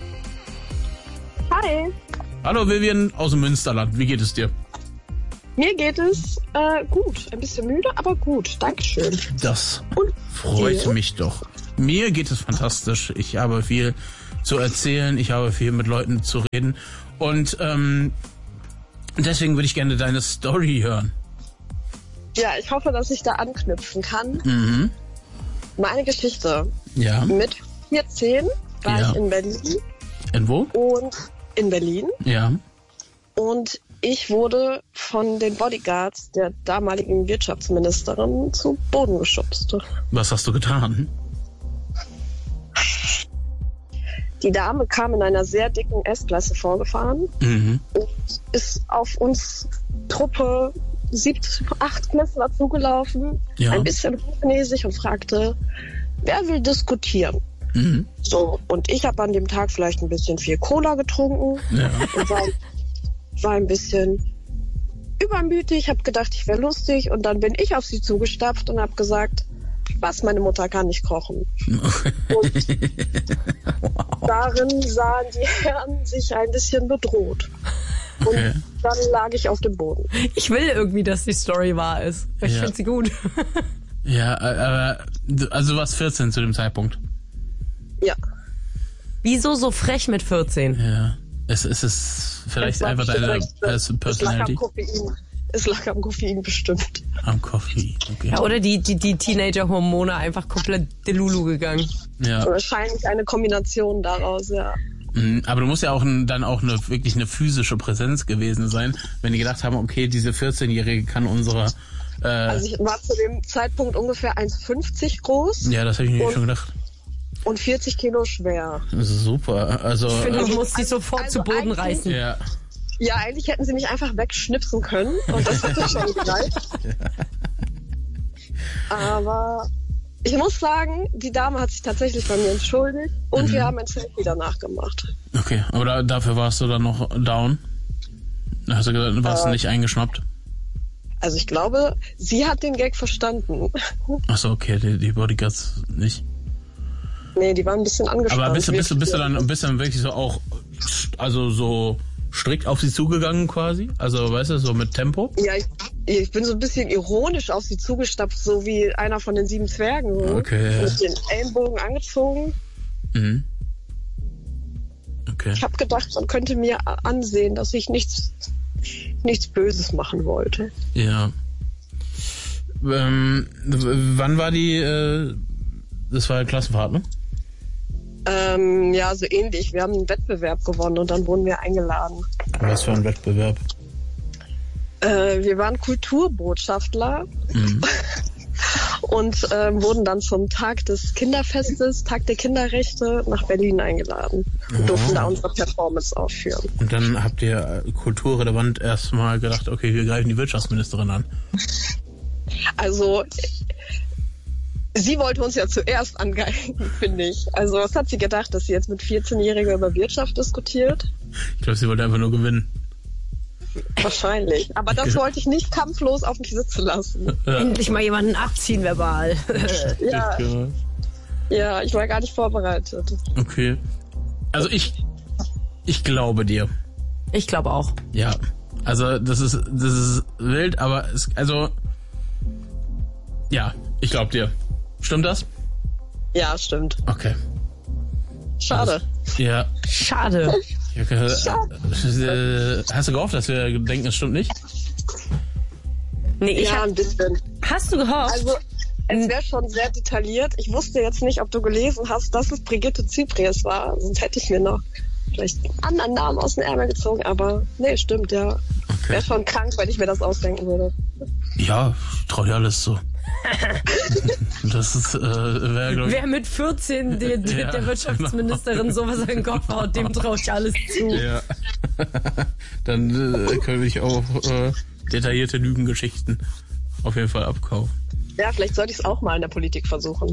I: Hi.
B: Hallo Vivian aus dem Münsterland, wie geht es dir?
I: Mir geht es gut. Ein bisschen müde, aber gut. Dankeschön.
B: Das freut mich doch. Mir geht es fantastisch. Ich habe viel zu erzählen, ich habe viel mit Leuten zu reden und deswegen würde ich gerne deine Story hören.
I: Ja, ich hoffe, dass ich da anknüpfen kann. Meine Geschichte.
B: Ja.
I: Mit 14 war ich in Berlin.
B: In wo?
I: Und in Berlin.
B: Ja.
I: Und ich wurde von den Bodyguards der damaligen Wirtschaftsministerin zu Boden geschubst.
B: Was hast du getan?
I: Die Dame kam in einer sehr dicken S-Klasse vorgefahren und ist auf uns Truppe 7, 8 Klässler zugelaufen, ein bisschen hochnäsig und fragte, wer will diskutieren? So, und ich habe an dem Tag vielleicht ein bisschen viel Cola getrunken und war ein bisschen übermütig, habe gedacht, ich wäre lustig und dann bin ich auf sie zugestapft und habe gesagt, was, meine Mutter kann nicht kochen. Und darin sahen die Herren sich ein bisschen bedroht. Und dann lag ich auf dem Boden.
C: Ich will irgendwie, dass die Story wahr ist. Ich finde sie gut.
B: Ja, aber also du warst 14 zu dem Zeitpunkt.
I: Ja.
C: Wieso so frech mit 14?
B: Ja. Es ist vielleicht einfach deine Personality.
I: Es lag am Koffein bestimmt.
B: Am Koffein, okay.
C: Ja, oder die Teenager-Hormone einfach komplett delulu gegangen.
B: Ja.
I: Wahrscheinlich eine Kombination daraus, ja.
B: Aber du musst ja auch dann auch wirklich eine physische Präsenz gewesen sein, wenn die gedacht haben, okay, diese 14-Jährige kann unsere...
I: Also ich war zu dem Zeitpunkt ungefähr 1,50 groß.
B: Ja, das habe ich mir schon gedacht.
I: Und 40 Kilo schwer.
B: Super, also...
C: Ich finde, du musst sie sofort zu Boden reißen.
B: Ja.
I: Ja, eigentlich hätten sie mich einfach wegschnipsen können und das hätte schon gereicht. Aber ich muss sagen, die Dame hat sich tatsächlich bei mir entschuldigt und wir haben ein Selfie danach gemacht.
B: Okay, aber dafür warst du dann noch down? Hast du gesagt, warst du nicht eingeschnappt?
I: Also ich glaube, sie hat den Gag verstanden.
B: Achso, okay, die Bodyguards nicht.
I: Nee, die waren ein bisschen angespannt.
B: Aber bist du dann wirklich so auch, also so strikt auf sie zugegangen quasi? Also, weißt du, so mit Tempo?
I: Ja, ich bin so ein bisschen ironisch auf sie zugestapft, so wie einer von den 7 Zwergen. So.
B: Okay.
I: Mit den Ellenbogen angezogen.
B: Okay.
I: Ich habe gedacht, man könnte mir ansehen, dass ich nichts Böses machen wollte.
B: Ja. Wann war das war Klassenfahrt, ne?
I: Ja, so ähnlich. Wir haben einen Wettbewerb gewonnen und dann wurden wir eingeladen.
B: Was für ein Wettbewerb?
I: Wir waren Kulturbotschafter und wurden dann zum Tag des Kinderfestes, Tag der Kinderrechte, nach Berlin eingeladen und durften da unsere Performance aufführen.
B: Und dann habt ihr kulturrelevant erstmal gedacht, okay, wir greifen die Wirtschaftsministerin an.
I: Also... Sie wollte uns ja zuerst angreifen, finde ich. Also was hat sie gedacht, dass sie jetzt mit 14-Jähriger über Wirtschaft diskutiert?
B: Ich glaube, sie wollte einfach nur gewinnen.
I: Wahrscheinlich. Aber das wollte ich nicht kampflos auf mich sitzen lassen.
C: Ja. Endlich mal jemanden abziehen verbal.
I: Ja, ich war gar nicht vorbereitet.
B: Okay. Also ich glaube dir.
C: Ich glaube auch.
B: Ja. Also das ist wild, aber ja, ich glaube dir. Stimmt das?
I: Ja, stimmt.
B: Okay.
I: Schade.
B: Also, ja.
C: Schade.
B: Hast du gehofft, dass wir denken, es stimmt nicht?
C: Nee,
I: ein bisschen.
C: Hast du gehofft?
I: Also, es wäre schon sehr detailliert. Ich wusste jetzt nicht, ob du gelesen hast, dass es Brigitte Zypries war. Sonst hätte ich mir noch vielleicht einen anderen Namen aus dem Ärmel gezogen. Aber nee, stimmt, ja. Okay. Wäre schon krank, wenn ich mir das ausdenken würde.
B: Ja, ich trau dir alles zu. Das ist,
C: wer mit 14 der Wirtschaftsministerin sowas in den Kopf haut, dem traue ich alles zu.
B: Ja. Dann können wir auch detaillierte Lügengeschichten auf jeden Fall abkaufen.
I: Ja, vielleicht sollte ich es auch mal in der Politik versuchen.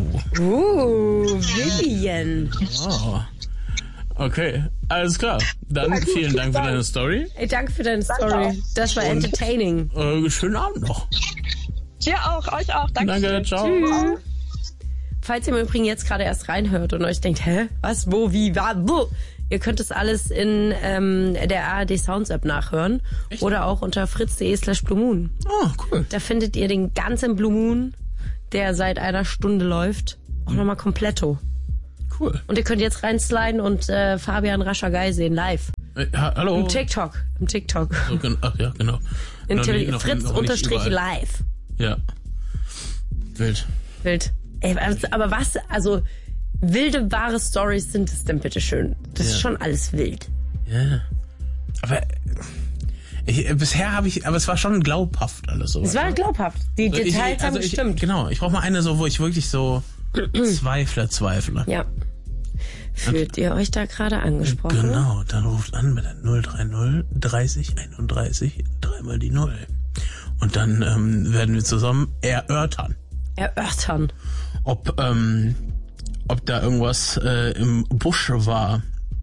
C: Vivian.
B: Oh. Okay, alles klar. Dann vielen Dank für deine Story.
C: Ey, danke für deine Story. Das war entertaining.
B: Schönen Abend noch.
I: Dir auch, euch auch.
B: Danke, ciao.
C: Tschüss. Falls ihr im Übrigen jetzt gerade erst reinhört und euch denkt, hä, was, wo, wie, wo? Ihr könnt es alles in der ARD Sounds App nachhören. Echt? Oder auch unter fritz.de/Blue Moon.
B: Oh, cool.
C: Da findet ihr den ganzen Blue Moon, der seit einer Stunde läuft. Auch nochmal kompletto.
B: Cool.
C: Und ihr könnt jetzt reinsliden und Fabian Raschagei sehen live.
B: Hallo.
C: Im TikTok.
B: So, ach ja, genau.
C: Fritz_live.
B: Ja. Wild.
C: Ey, aber was, also wilde, wahre Stories sind es denn bitteschön? Das ist schon alles wild.
B: Ja. Aber bisher aber es war schon glaubhaft alles so.
C: Es war glaubhaft. Die Details haben gestimmt.
B: Genau, ich brauche mal eine so, wo ich wirklich so zweifle.
C: Ja. Fühlt ihr euch da gerade angesprochen?
B: Genau, dann ruft an mit der 030 30 31 dreimal die 0. Und dann werden wir zusammen erörtern. Ob da irgendwas im Busch war.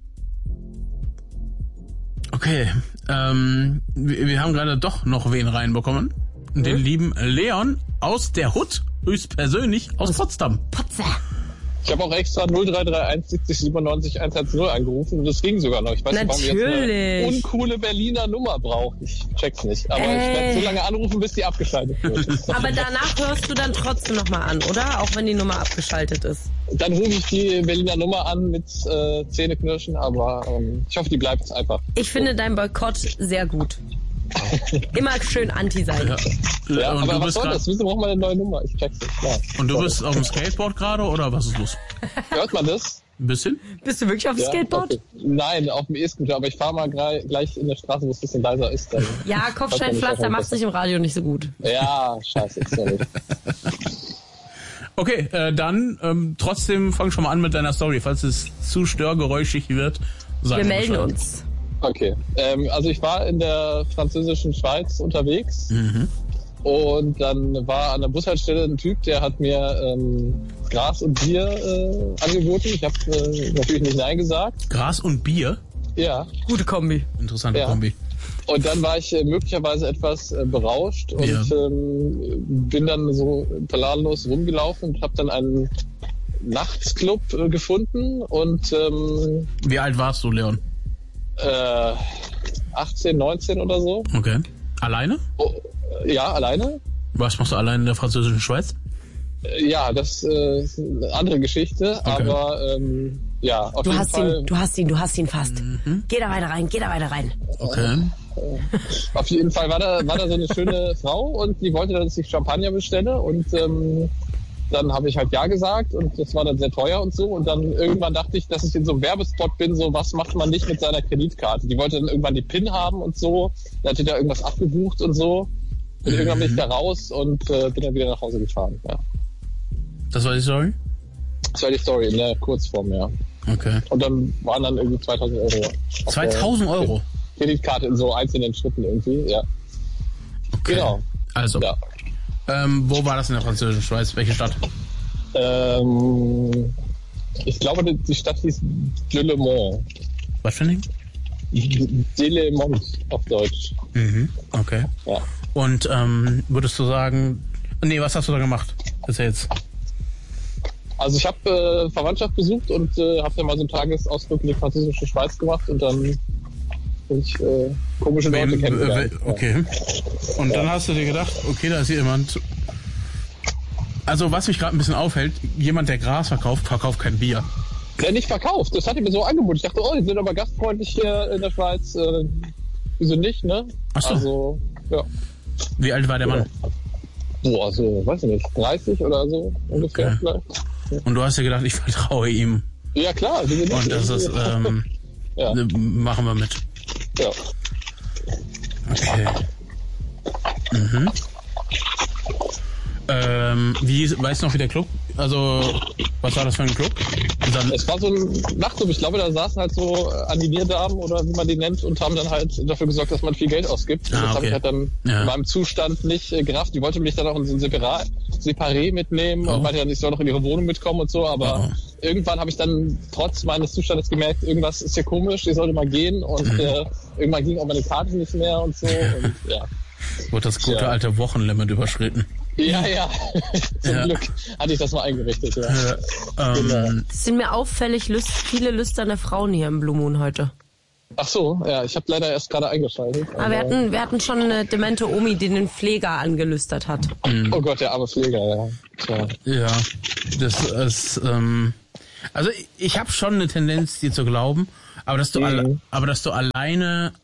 B: Okay, wir haben gerade doch noch wen reinbekommen. Den lieben Leon aus der Hood, höchstpersönlich aus Potsdam.
G: Ich habe auch extra 0331 70 97 110 angerufen und das ging sogar noch. Ich weiß nicht, warum ihr jetzt eine uncoole Berliner Nummer braucht. Ich check's nicht. Aber ich werde so lange anrufen, bis die abgeschaltet wird.
C: Aber danach hörst du dann trotzdem nochmal an, oder? Auch wenn die Nummer abgeschaltet ist.
G: Dann rufe ich die Berliner Nummer an mit Zähneknirschen, aber ich hoffe, die bleibt jetzt einfach.
C: Ich finde deinen Boykott sehr gut. Immer schön anti sein.
G: Ja, und aber was soll das? Wieso braucht man eine neue Nummer? Ich check's nicht. Ja.
B: Und du bist auf dem Skateboard gerade oder was ist los?
G: Hört man das?
B: Ein bisschen?
C: Bist du wirklich auf dem Skateboard?
G: Okay. Nein, auf dem E-Scooter, aber ich fahre mal gleich in der Straße, wo es ein bisschen leiser ist. Dann
C: ja, Kopfsteinpflaster macht sich im Radio nicht so gut.
G: Ja, scheiße, ist ja nicht.
B: Okay, dann trotzdem fang schon mal an mit deiner Story. Falls es zu störgeräuschig wird, sag
C: wir melden uns.
G: Okay, also ich war in der französischen Schweiz unterwegs und dann war an der Bushaltestelle ein Typ, der hat mir Gras und Bier angeboten. Ich habe natürlich nicht Nein gesagt.
B: Gras und Bier?
G: Ja.
C: Gute Kombi.
B: Interessante Kombi.
G: Und dann war ich möglicherweise etwas berauscht und bin dann so planlos rumgelaufen und habe dann einen Nachtclub gefunden und
B: wie alt warst du, Leon?
G: 18, 19 oder so.
B: Okay. Alleine?
G: Oh, ja, alleine.
B: Was machst du alleine in der französischen Schweiz?
G: Ja, das ist eine andere Geschichte, okay. Aber ja, auf jeden Fall.
C: Du hast ihn fast. Geh da weiter rein.
B: Okay.
G: Auf jeden Fall war da so eine schöne Frau und die wollte, dass ich Champagner bestelle und dann habe ich halt ja gesagt und das war dann sehr teuer und so und dann irgendwann dachte ich, dass ich in so einem Werbespot bin, so was macht man nicht mit seiner Kreditkarte. Die wollte dann irgendwann die PIN haben und so, dann hat die da irgendwas abgebucht und so und irgendwann bin ich da raus und bin dann wieder nach Hause gefahren. Ja.
B: Das war die Story?
G: Das war die Story in der Kurzform, ja.
B: Okay.
G: Und dann waren dann irgendwie 2.000 Euro.
B: 2.000 Euro?
G: Kreditkarte in so einzelnen Schritten irgendwie, ja.
B: Okay.
G: Genau.
B: Also. Ja. Wo war das in der französischen Schweiz? Welche Stadt?
G: Ich glaube, die Stadt hieß Delémont.
B: Was für ein Ding?
G: Delémont auf Deutsch.
B: Okay.
G: Ja.
B: Und würdest du sagen... Nee, was hast du da gemacht? Erzähl jetzt.
G: Also ich habe Verwandtschaft besucht und habe dann mal so einen Tagesausflug in die französische Schweiz gemacht und dann ich komische Leute kennengelernt.
B: Okay. Und dann hast du dir gedacht, okay, da ist hier jemand. Also was mich gerade ein bisschen aufhält, jemand, der Gras verkauft kein Bier.
G: Der nicht verkauft, das hat er mir so angeboten. Ich dachte, oh, die sind aber gastfreundlich hier in der Schweiz. Wieso nicht, ne?
B: Ach so.
G: Also, ja.
B: Wie alt war der Mann?
G: Boah, so, weiß ich nicht, 30 oder so ungefähr
B: okay.
G: Vielleicht. Ja.
B: Und du hast dir gedacht, ich vertraue ihm.
G: Ja, klar.
B: Und das ist,
G: ja.
B: Machen wir mit.
G: Ja.
B: Okay. Weißt du noch, wie der Club? Also, was war das für ein Club?
G: Es war so ein Nachtclub. Ich glaube, da saßen halt so Animierdamen oder wie man die nennt und haben dann halt dafür gesorgt, dass man viel Geld ausgibt. Das habe ich halt dann in meinem Zustand nicht gerafft. Die wollte mich dann auch in so ein Separé mitnehmen und meinte dann, ich soll noch in ihre Wohnung mitkommen und so. Aber irgendwann habe ich dann trotz meines Zustandes gemerkt, irgendwas ist hier komisch, ich sollte mal gehen. Und irgendwann ging auch meine Karte nicht mehr und so. Und, ja.
B: Wurde das gute alte Wochenlimit überschritten.
G: Ja. Zum Glück hatte ich das mal eingerichtet. Ja.
C: Es sind mir auffällig viele lüsterne Frauen hier im Blue Moon heute.
G: Ach so, ja, ich habe leider erst gerade eingeschaltet.
C: Aber wir hatten schon eine demente Omi, die den Pfleger angelüstert hat.
G: Oh Gott, der arme Pfleger, ja. Tja.
B: Ja, das ist, also ich habe schon eine Tendenz, dir zu glauben, aber dass du alleine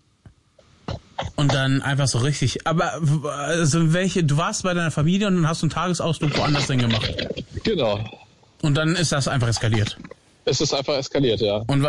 B: und dann einfach so richtig, aber also du warst bei deiner Familie und dann hast du einen Tagesausflug woanders hin gemacht.
G: Genau.
B: Und dann ist das einfach eskaliert.
G: Es ist einfach eskaliert, ja.
B: Und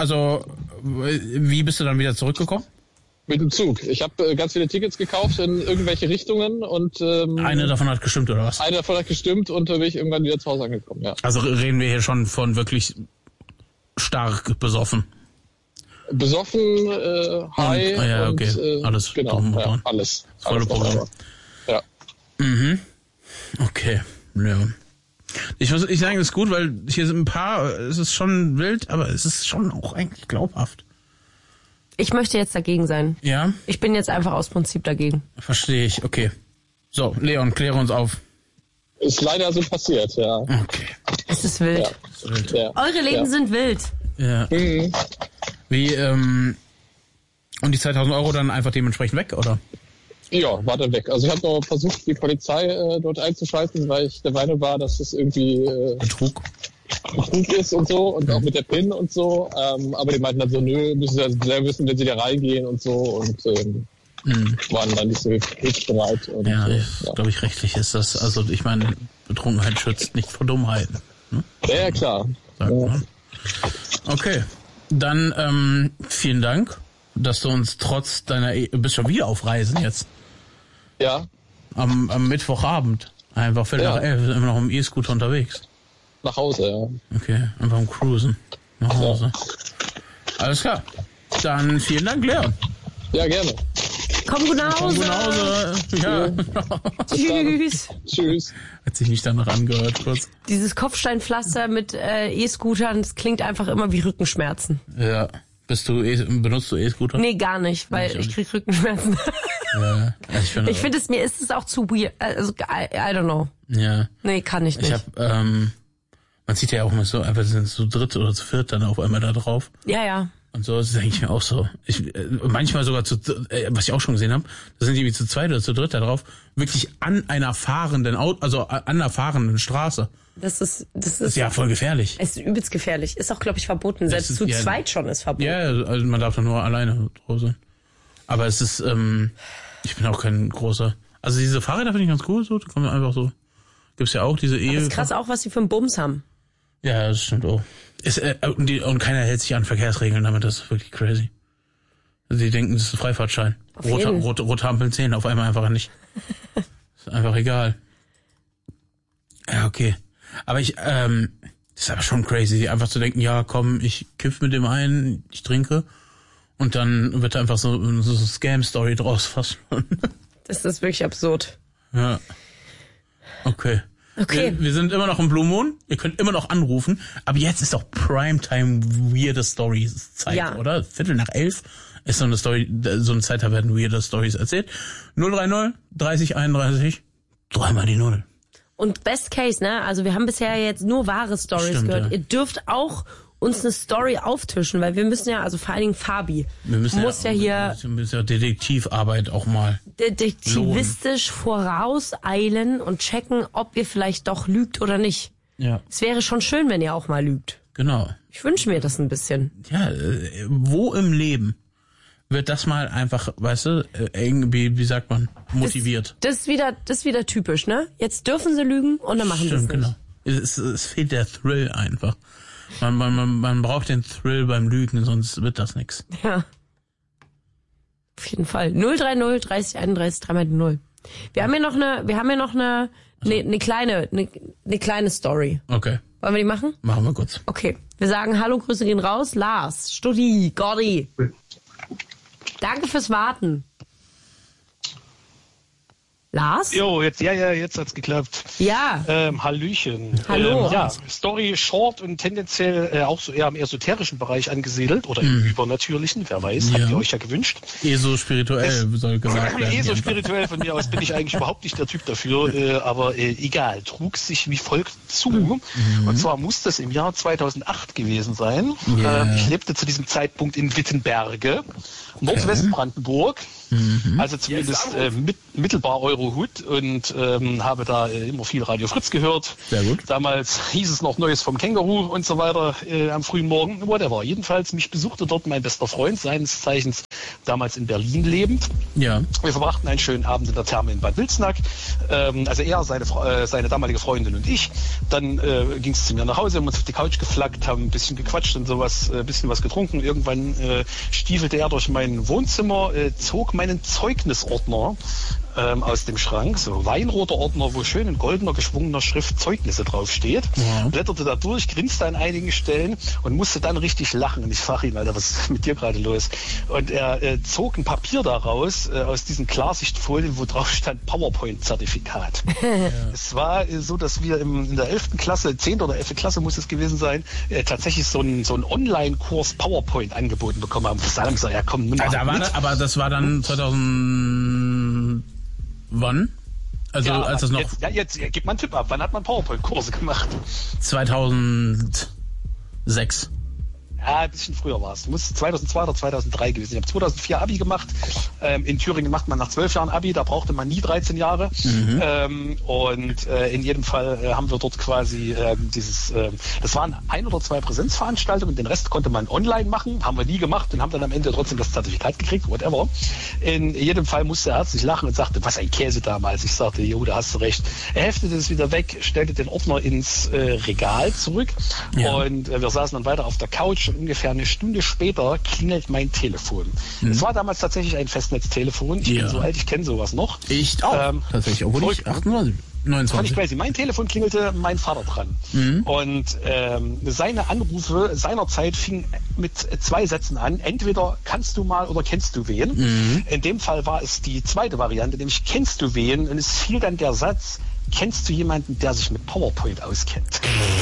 B: wie bist du dann wieder zurückgekommen?
G: Mit dem Zug. Ich habe ganz viele Tickets gekauft in irgendwelche Richtungen und
B: eine davon hat gestimmt, oder was?
G: Eine davon hat gestimmt und da bin ich irgendwann wieder zu Hause angekommen, ja.
B: Also reden wir hier schon von wirklich stark besoffen.
G: Besoffen, high
B: ja, okay.
G: und
B: alles
G: genau, ja, alles.
B: Volle Programm.
G: Ja.
B: Mhm. Okay. Ja. Ich sagen, das ist gut, weil hier sind ein paar, es ist schon wild, aber es ist schon auch eigentlich glaubhaft.
C: Ich möchte jetzt dagegen sein.
B: Ja?
C: Ich bin jetzt einfach aus Prinzip dagegen.
B: Verstehe ich, okay. So, Leon, kläre uns auf.
G: Ist leider so passiert, ja.
B: Okay.
C: Es ist wild.
G: Ja.
B: Es ist wild.
G: Ja.
C: Eure Leben sind wild.
B: Ja.
G: Mhm.
B: Wie, und die 2.000 Euro dann einfach dementsprechend weg, oder?
G: Ja, war dann weg. Also ich habe noch versucht, die Polizei dort einzuschalten, weil ich der Meinung war, dass es irgendwie
B: Betrug
G: ist und so und auch mit der PIN und so. Aber die meinten dann so, nö, müssen sie selber wissen, wenn sie da reingehen und so und waren dann nicht so hilfsbereit. Und,
B: ja, glaube ich, rechtlich ist das. Also ich meine, Betrunkenheit schützt nicht vor Dummheiten. Ne?
G: Ja, klar.
B: Okay, dann vielen Dank, dass du uns trotz deiner... Du bist schon wieder auf Reisen jetzt.
G: Ja.
B: Am Mittwochabend. Einfach Viertel nach 11, immer noch im E-Scooter unterwegs.
G: Nach Hause, ja.
B: Okay, einfach am Cruisen. Nach Hause. Ja. Alles klar. Dann vielen Dank, Leon.
G: Ja, gerne.
C: Komm gut nach Hause.
B: Komm gut nach Hause. Ja.
C: Tschüss.
G: Tschüss.
B: Hat sich nicht danach angehört, kurz.
C: Dieses Kopfsteinpflaster mit E-Scootern, das klingt einfach immer wie Rückenschmerzen.
B: Ja. Benutzt du E-Scooter?
C: Nee, gar nicht, weil ich krieg Rückenschmerzen.
B: Ja,
C: ich finde mir ist es auch zu weird. Also, I don't know.
B: Ja.
C: Nee, kann ich nicht.
B: Ich hab, man sieht ja auch immer so, einfach sind zu dritt oder zu viert dann auf einmal da drauf.
C: Ja, ja.
B: Und so ist es eigentlich mir auch so. Manchmal sogar was ich auch schon gesehen habe, da sind die wie zu zweit oder zu dritt da drauf, wirklich an einer fahrenden an einer fahrenden Straße. Das ist ja voll gefährlich.
C: Es ist übelst gefährlich. Ist auch, glaube ich, verboten. Selbst zu zweit schon ist verboten.
B: Ja, also man darf da nur alleine drauf sein. Aber es ist, ich bin auch kein großer. Also diese Fahrräder finde ich ganz cool, so, die kommen einfach so. Gibt's ja auch diese
C: Das ist krass auch, was sie für einen Bums haben.
B: Ja, das stimmt auch. Und keiner hält sich an Verkehrsregeln damit, das ist wirklich crazy. Also die denken, das ist ein Freifahrtschein. Rote Ampeln 10, auf einmal einfach nicht. Ist einfach egal. Ja, okay. Aber das ist aber schon crazy, einfach zu denken, ja komm, ich kiff mit dem ein, ich trinke und dann wird da einfach so eine Scam-Story draus fast.
C: Das ist wirklich absurd.
B: Ja. Okay. Wir sind immer noch im Blue Moon, ihr könnt immer noch anrufen, aber jetzt ist doch Primetime Weirde Stories Zeit, ja. Oder? 10:45 ist so eine Story, so eine Zeit, da werden weirde Stories erzählt. 030 30 31 dreimal die 0.
C: Und Best Case, ne? Also wir haben bisher jetzt nur wahre Stories gehört. Ja. Ihr dürft auch uns eine Story auftischen, weil wir müssen ja, also vor allen Dingen Fabi, wir müssen ja
B: Detektivarbeit auch mal
C: detektivistisch vorauseilen und checken, ob ihr vielleicht doch lügt oder nicht.
B: Ja.
C: Es wäre schon schön, wenn ihr auch mal lügt.
B: Genau.
C: Ich wünsche mir das ein bisschen.
B: Ja, wo im Leben wird das mal einfach, weißt du, irgendwie, wie sagt man, motiviert.
C: Das ist wieder typisch, ne? Jetzt dürfen sie lügen und dann machen sie es nicht.
B: Genau. Es fehlt der Thrill einfach. Man braucht den Thrill beim Lügen, sonst wird das nix.
C: Ja. Auf jeden Fall. 030 30 31 3 0. Wir haben ja noch eine kleine Story.
B: Okay.
C: Wollen wir die machen?
B: Machen wir kurz.
C: Okay. Wir sagen Hallo, Grüße gehen raus. Lars, Studi, Gordi. Danke fürs Warten. Lars?
H: Jo, jetzt hat's geklappt.
C: Ja.
H: Hallöchen.
C: Hallo.
H: Story short und tendenziell auch so eher im esoterischen Bereich angesiedelt oder im übernatürlichen, wer weiß, habt ihr euch ja gewünscht.
B: Spirituell soll gesagt werden.
H: Spirituell von mir aus bin ich eigentlich überhaupt nicht der Typ dafür, aber egal, trug sich wie folgt zu. Und zwar muss das im Jahr 2008 gewesen sein. Ich lebte zu diesem Zeitpunkt in Wittenberge, Nordwestbrandenburg. Also zumindest mittelbar Eurohut und habe da immer viel Radio Fritz gehört.
B: Sehr gut.
H: Damals hieß es noch Neues vom Känguru und so weiter am frühen Morgen. Whatever. Jedenfalls, mich besuchte dort mein bester Freund, seines Zeichens damals in Berlin lebend.
B: Ja.
H: Wir verbrachten einen schönen Abend in der Therme in Bad Wilsnack. Also er, seine damalige Freundin und ich. Dann ging es zu mir nach Hause, haben uns auf die Couch geflackt, haben ein bisschen gequatscht und sowas, ein bisschen was getrunken. Irgendwann stiefelte er durch mein Wohnzimmer, zog meinen Zeugnisordner aus dem Schrank, so weinroter Ordner, wo schön in goldener, geschwungener Schrift Zeugnisse draufsteht. Ja. Blätterte da durch, grinste an einigen Stellen und musste dann richtig lachen. Und ich frage ihn, Alter, was ist mit dir gerade los? Und er zog ein Papier daraus, aus diesen Klarsichtfolien, wo drauf stand PowerPoint-Zertifikat. Es war so, dass wir in der 11. Klasse, 10. oder 11. Klasse muss es gewesen sein, tatsächlich so einen Online-Kurs PowerPoint angeboten bekommen haben. Da haben gesagt, ja komm, nimm mal mit.
B: Aber das war dann 2000... Wann? Also als das noch...
H: Jetzt gib mal einen Tipp ab. Wann hat man PowerPoint-Kurse gemacht?
B: 2006.
H: Ja, ein bisschen früher war es. Muss 2002 oder 2003 gewesen sein. Ich habe 2004 Abi gemacht. In Thüringen macht man nach 12 Jahren Abi. Da brauchte man nie 13 Jahre. Und in jedem Fall haben wir dort quasi das waren 1 oder 2 Präsenzveranstaltungen. Den Rest konnte man online machen. Haben wir nie gemacht und haben dann am Ende trotzdem das Zertifikat gekriegt. Whatever. In jedem Fall musste er herzlich lachen und sagte, was ein Käse damals. Ich sagte, jo, da hast du recht. Er heftete es wieder weg, stellte den Ordner ins Regal zurück. Ja. Und wir saßen dann weiter auf der Couch. Ungefähr eine Stunde später klingelt mein Telefon. Es war damals tatsächlich ein Festnetztelefon. Ich bin so alt, ich kenne sowas noch.
B: Ich auch. Tatsächlich, obwohl ich 28, 29.
H: Fand ich mein Telefon klingelte mein Vater dran. Und seine Anrufe seinerzeit fingen mit 2 Sätzen an. Entweder kannst du mal oder kennst du wen. In dem Fall war es die zweite Variante, nämlich kennst du wen? Und es fiel dann der Satz, kennst du jemanden, der sich mit PowerPoint auskennt?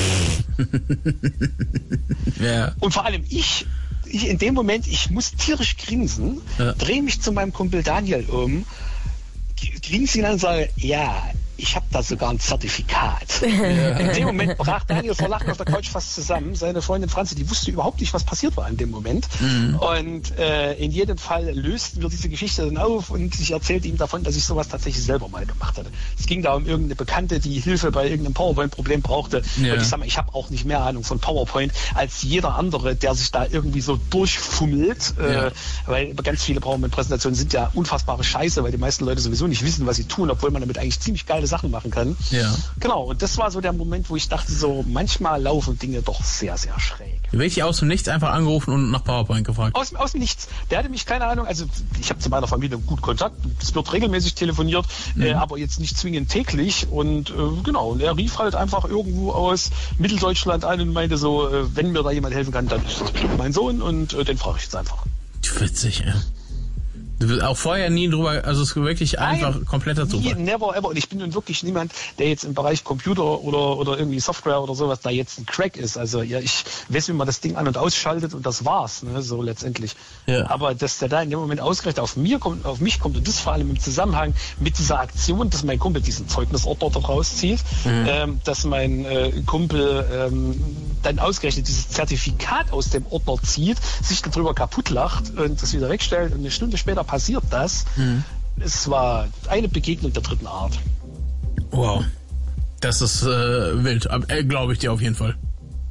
B: Ja.
H: Und vor allem ich in dem Moment, ich muss tierisch grinsen, drehe mich zu meinem Kumpel Daniel um, grinse ihn an und sage, ja, ich habe da sogar ein Zertifikat. In dem Moment brach Daniel vor Lachen auf der Couch fast zusammen. Seine Freundin Franzi, die wusste überhaupt nicht, was passiert war in dem Moment. Und in jedem Fall lösten wir diese Geschichte dann auf und ich erzählte ihm davon, dass ich sowas tatsächlich selber mal gemacht hatte. Es ging da um irgendeine Bekannte, die Hilfe bei irgendeinem PowerPoint-Problem brauchte. Und ich sag mal, ich habe auch nicht mehr Ahnung von PowerPoint als jeder andere, der sich da irgendwie so durchfummelt. Weil ganz viele PowerPoint-Präsentationen sind ja unfassbare Scheiße, weil die meisten Leute sowieso nicht wissen, was sie tun, obwohl man damit eigentlich ziemlich geile Sachen machen kann.
B: Ja.
H: Genau, und das war so der Moment, wo ich dachte, so manchmal laufen Dinge doch sehr, sehr schräg.
B: Werde ich aus dem Nichts einfach angerufen und nach PowerPoint gefragt?
H: Aus dem Nichts. Der hatte mich, keine Ahnung, also ich habe zu meiner Familie gut Kontakt, es wird regelmäßig telefoniert, aber jetzt nicht zwingend täglich und genau, und er rief halt einfach irgendwo aus Mitteldeutschland an und meinte so, wenn mir da jemand helfen kann, dann ist das bestimmt mein Sohn und den frage ich jetzt einfach.
B: Witzig, ja. Du bist auch vorher nie drüber, also es ist wirklich einfach kompletter Zufall.
H: Never ever. Und ich bin nun wirklich niemand, der jetzt im Bereich Computer oder irgendwie Software oder sowas da jetzt ein Crack ist. Also ja, ich weiß, wie man das Ding an- und ausschaltet und das war's, ne, so letztendlich. Ja. Aber dass der da in dem Moment ausgerechnet auf mich kommt und das vor allem im Zusammenhang mit dieser Aktion, dass mein Kumpel diesen Zeugnisordner da rauszieht, dass mein Kumpel dann ausgerechnet dieses Zertifikat aus dem Ordner zieht, sich darüber kaputt lacht und das wieder wegstellt und eine Stunde später passiert das. Es war eine Begegnung der dritten Art.
B: Wow. Das ist wild. Glaube ich dir auf jeden Fall.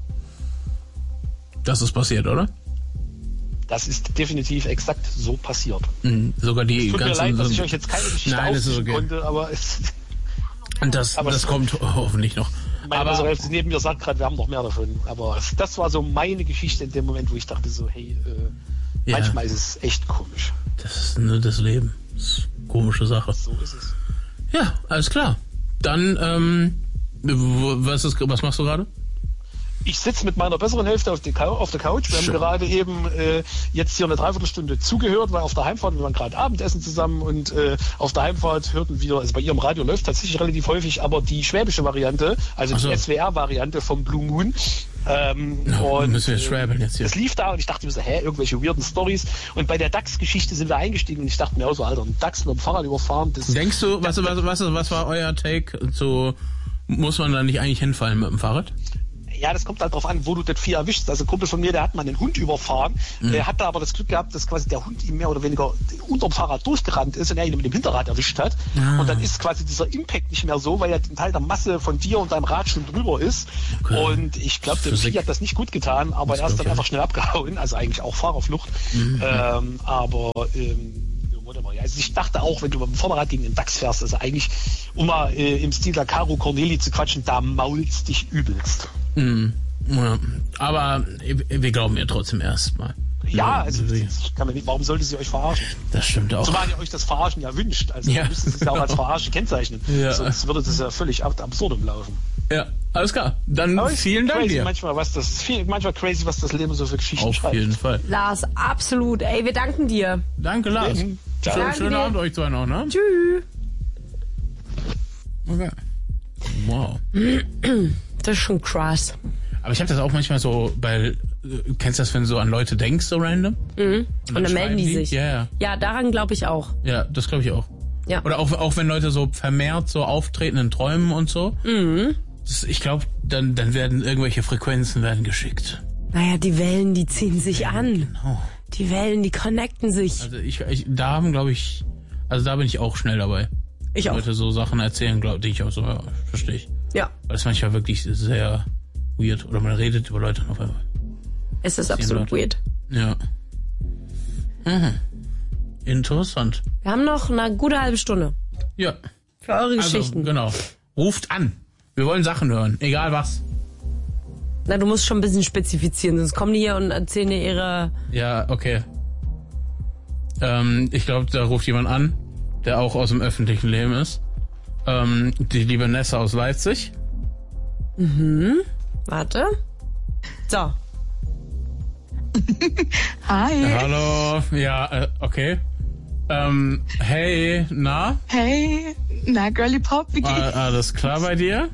B: Das ist passiert, oder?
H: Das ist definitiv exakt so passiert.
B: Sogar die
H: tut
B: ganzen...
H: mir leid, dass ich euch jetzt keine Geschichte aufzeichnen konnte, aber es...
B: Das kommt hoffentlich noch.
H: Aber neben mir sagt gerade, wir haben noch mehr davon. Aber das war so meine Geschichte in dem Moment, wo ich dachte so, hey, manchmal ist es echt komisch.
B: Das ist nur das Leben. Das ist eine komische Sache.
H: So ist es.
B: Ja, alles klar. Dann, was machst du gerade?
H: Ich sitze mit meiner besseren Hälfte auf der Couch. Wir haben gerade eben jetzt hier eine Dreiviertelstunde zugehört, weil auf der Heimfahrt, wir waren gerade Abendessen zusammen und auf der Heimfahrt hörten wir, also bei ihrem Radio läuft tatsächlich relativ häufig, aber die schwäbische Variante, also die SWR-Variante vom Blue Moon. Und
B: müssen wir schwäbeln jetzt hier.
H: Es lief da und ich dachte mir so, irgendwelche weirden Stories. Und bei der DAX-Geschichte sind wir eingestiegen und ich dachte mir auch so, Alter, ein DAX mit dem Fahrrad überfahren.
B: Denkst du, was war euer Take? So, muss man da nicht eigentlich hinfallen mit dem Fahrrad?
H: Ja, das kommt halt drauf an, wo du das Vieh erwischst. Also ein Kumpel von mir, der hat mal einen Hund überfahren. Der hat da aber das Glück gehabt, dass quasi der Hund ihm mehr oder weniger unterm Fahrrad durchgerannt ist und er ihn mit dem Hinterrad erwischt hat. Und dann ist quasi dieser Impact nicht mehr so, weil ja ein Teil der Masse von dir und deinem Rad schon drüber ist. Okay. Und ich glaube, dem Vieh hat das nicht gut getan, aber er ist dann einfach schnell abgehauen. Also eigentlich auch Fahrerflucht. Also ich dachte auch, wenn du mit dem Vorderrad gegen den DAX fährst, also eigentlich, um mal im Stil der Caro Corneli zu quatschen, da maulst dich übelst.
B: Ja, aber wir glauben ihr trotzdem erstmal.
H: Ja, also warum sollte sie euch verarschen?
B: Das stimmt auch.
H: Zumal ihr euch das Verarschen ja wünscht. Also ihr müsst es ja auch als Verarsche kennzeichnen. Ja. Sonst würde das ja völlig absurdum laufen.
B: Ja, alles klar. Dann vielen Dank dir.
H: Manchmal crazy, was das Leben so für Geschichten schreibt.
B: Auf jeden Fall.
C: Lars, absolut. Ey, wir danken dir.
B: Danke, Lars. Schönen Abend euch zwei noch, ne?
C: Tschüss.
B: Okay. Wow.
C: Das ist schon krass.
B: Aber ich habe das auch manchmal so, weil, kennst du das, wenn du so an Leute denkst, so random?
C: Und dann melden die sich.
B: Ja.
C: Ja, daran glaube ich auch.
B: Ja, das glaube ich auch.
C: Ja.
B: Oder auch wenn Leute so vermehrt so auftreten in Träumen und so. Ich glaube, dann werden irgendwelche Frequenzen geschickt.
C: Naja, die Wellen, die ziehen sich an.
B: Genau.
C: Die Wellen, die connecten sich.
B: Also da bin ich auch schnell dabei.
C: Ich auch.
B: Leute so Sachen erzählen, die ich auch so, ja, verstehe ich.
C: Ja.
B: Weil das manchmal wirklich sehr weird. Oder man redet über Leute auf einmal.
C: Es ist absolut weird.
B: Ja. Interessant.
C: Wir haben noch eine gute halbe Stunde.
B: Ja.
C: Für eure Geschichten.
B: Genau. Ruft an. Wir wollen Sachen hören. Egal was.
C: Na, du musst schon ein bisschen spezifizieren, sonst kommen die hier und erzählen dir ihre...
B: Ja, okay. Ich glaube, da ruft jemand an, der auch aus dem öffentlichen Leben ist. Die liebe Nessa aus Leipzig.
C: Warte. So.
A: Hi.
B: Hallo. Ja, okay. Hey, na?
A: Hey, na, Girly Pop, wie geht's?
B: Alles klar bei dir?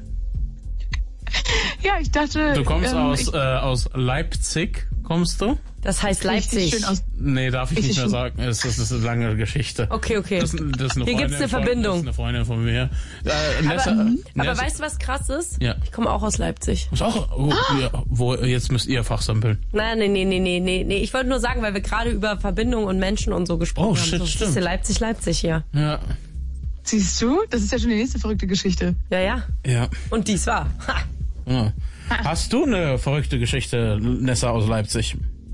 A: Ja, ich dachte...
B: Du kommst aus Leipzig, kommst du?
C: Das heißt Leipzig.
B: Nee, darf ich nicht mehr sagen. Das ist eine lange Geschichte.
C: Okay.
B: Das ist eine
C: Hier gibt's eine Verbindung.
B: Das ist eine Freundin von mir.
C: Aber weißt du, was krass ist?
B: Ja.
C: Ich komme auch aus Leipzig.
B: Ist auch, jetzt müsst ihr fachsampeln.
C: Nein. Nee. Ich wollte nur sagen, weil wir gerade über Verbindung und Menschen und so gesprochen haben.
B: Shit, stimmt.
C: Leipzig hier.
B: Ja.
A: Siehst du? Das ist ja schon die nächste verrückte Geschichte.
C: Ja. Und dies war.
B: Ja. Hast du eine verrückte Geschichte, Nessa aus Leipzig?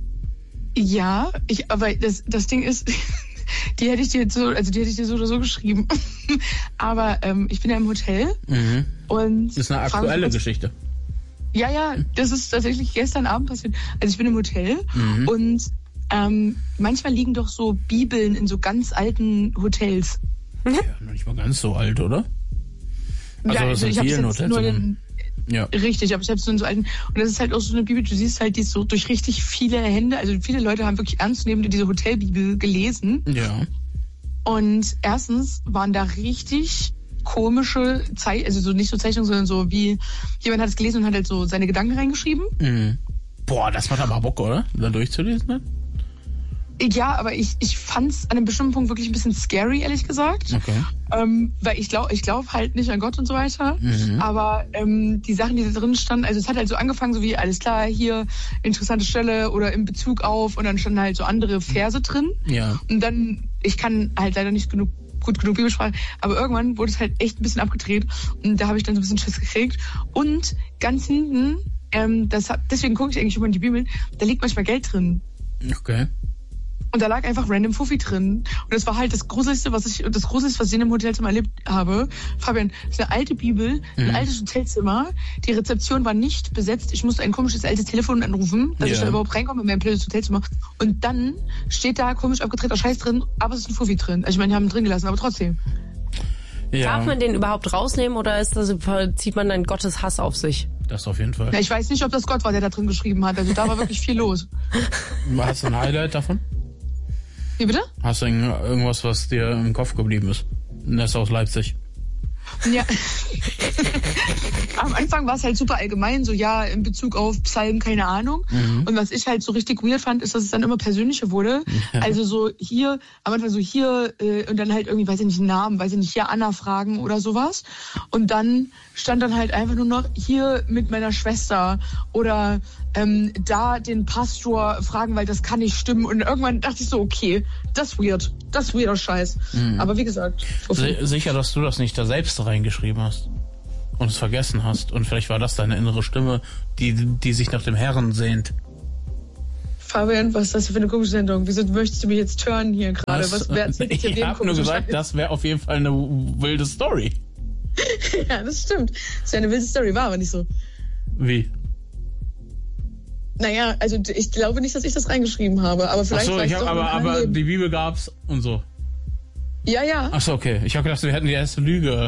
A: Ja, aber das Ding ist, die hätte ich dir so oder so geschrieben. Aber ich bin ja im Hotel und...
B: Das ist eine aktuelle Geschichte.
A: Ja, das ist tatsächlich gestern Abend passiert. Also ich bin im Hotel und manchmal liegen doch so Bibeln in so ganz alten Hotels.
B: Ja, noch nicht mal ganz so alt, oder? Also
A: ich habe jetzt nur
B: Ja.
A: Richtig, aber ich habe so einen so alten, und das ist halt auch so eine Bibel, du siehst halt, die ist so durch richtig viele Hände, also viele Leute haben wirklich ernstzunehmend diese Hotelbibel gelesen.
B: Ja.
A: Und erstens waren da richtig komische also so nicht so Zeichnungen, sondern so wie, jemand hat es gelesen und hat halt so seine Gedanken reingeschrieben.
B: Boah, das macht aber Bock, oder? Da durchzulesen, ne?
A: Ja, aber ich fand's an einem bestimmten Punkt wirklich ein bisschen scary, ehrlich gesagt.
B: Okay.
A: Weil ich glaub halt nicht an Gott und so weiter. Aber die Sachen, die da drin standen, also es hat halt so angefangen, so wie, alles klar, hier interessante Stelle oder in Bezug auf, und dann standen halt so andere Verse drin.
B: Ja.
A: Und dann, ich kann halt leider nicht gut genug Bibelsprache, aber irgendwann wurde es halt echt ein bisschen abgedreht und da habe ich dann so ein bisschen Schiss gekriegt. Und ganz hinten, deswegen gucke ich eigentlich immer in die Bibel, da liegt manchmal Geld drin.
B: Okay.
A: Und da lag einfach random Fuffi drin. Und das war halt das Gruseligste, was ich in einem Hotelzimmer erlebt habe. Fabian, das ist eine alte Bibel, ein altes Hotelzimmer. Die Rezeption war nicht besetzt. Ich musste ein komisches altes Telefon anrufen, dass ich da überhaupt reinkomme in mein blödes Hotelzimmer. Und dann steht da komisch abgetretener Scheiß drin, aber es ist ein Fuffi drin. Also ich meine, die haben ihn drin gelassen, aber trotzdem.
C: Ja. Darf man den überhaupt rausnehmen oder zieht man dann Gottes Hass auf sich?
B: Das auf jeden Fall.
E: Ja, ich weiß nicht, ob das Gott war, der da drin geschrieben hat. Also da war wirklich viel los.
B: Hast du ein Highlight davon?
E: Wie bitte?
B: Hast du irgendwas, was dir im Kopf geblieben ist? Nessa aus Leipzig.
E: Ja. Am Anfang war es halt super allgemein, so ja, in Bezug auf Psalmen, keine Ahnung. Und was ich halt so richtig weird fand, ist, dass es dann immer persönlicher wurde. Ja. Also so hier, am Anfang so hier und dann halt irgendwie, weiß ich nicht, einen Namen, weiß ich nicht, hier Anna fragen oder sowas. Und dann stand dann halt einfach nur noch hier mit meiner Schwester oder da den Pastor fragen, weil das kann nicht stimmen. Und irgendwann dachte ich so, okay, das ist weird. Das ist weirder Scheiß. Aber wie gesagt.
B: Sicher, dass du das nicht da selbst reingeschrieben hast und es vergessen hast. Und vielleicht war das deine innere Stimme, die sich nach dem Herrn sehnt.
E: Fabian, was ist das für eine komische Sendung? Wieso möchtest du mich jetzt hören hier gerade?
B: Ich habe nur gesagt, das wäre auf jeden Fall eine wilde Story.
E: Ja, das stimmt. Das wäre eine wilde Story, war aber nicht so.
B: Wie?
E: Naja, also ich glaube nicht, dass ich das reingeschrieben habe, aber vielleicht.
B: Ach so, aber die Bibel gab's und so.
E: Ja, ja.
B: Ach so, okay. Ich habe gedacht, wir hätten die erste Lüge.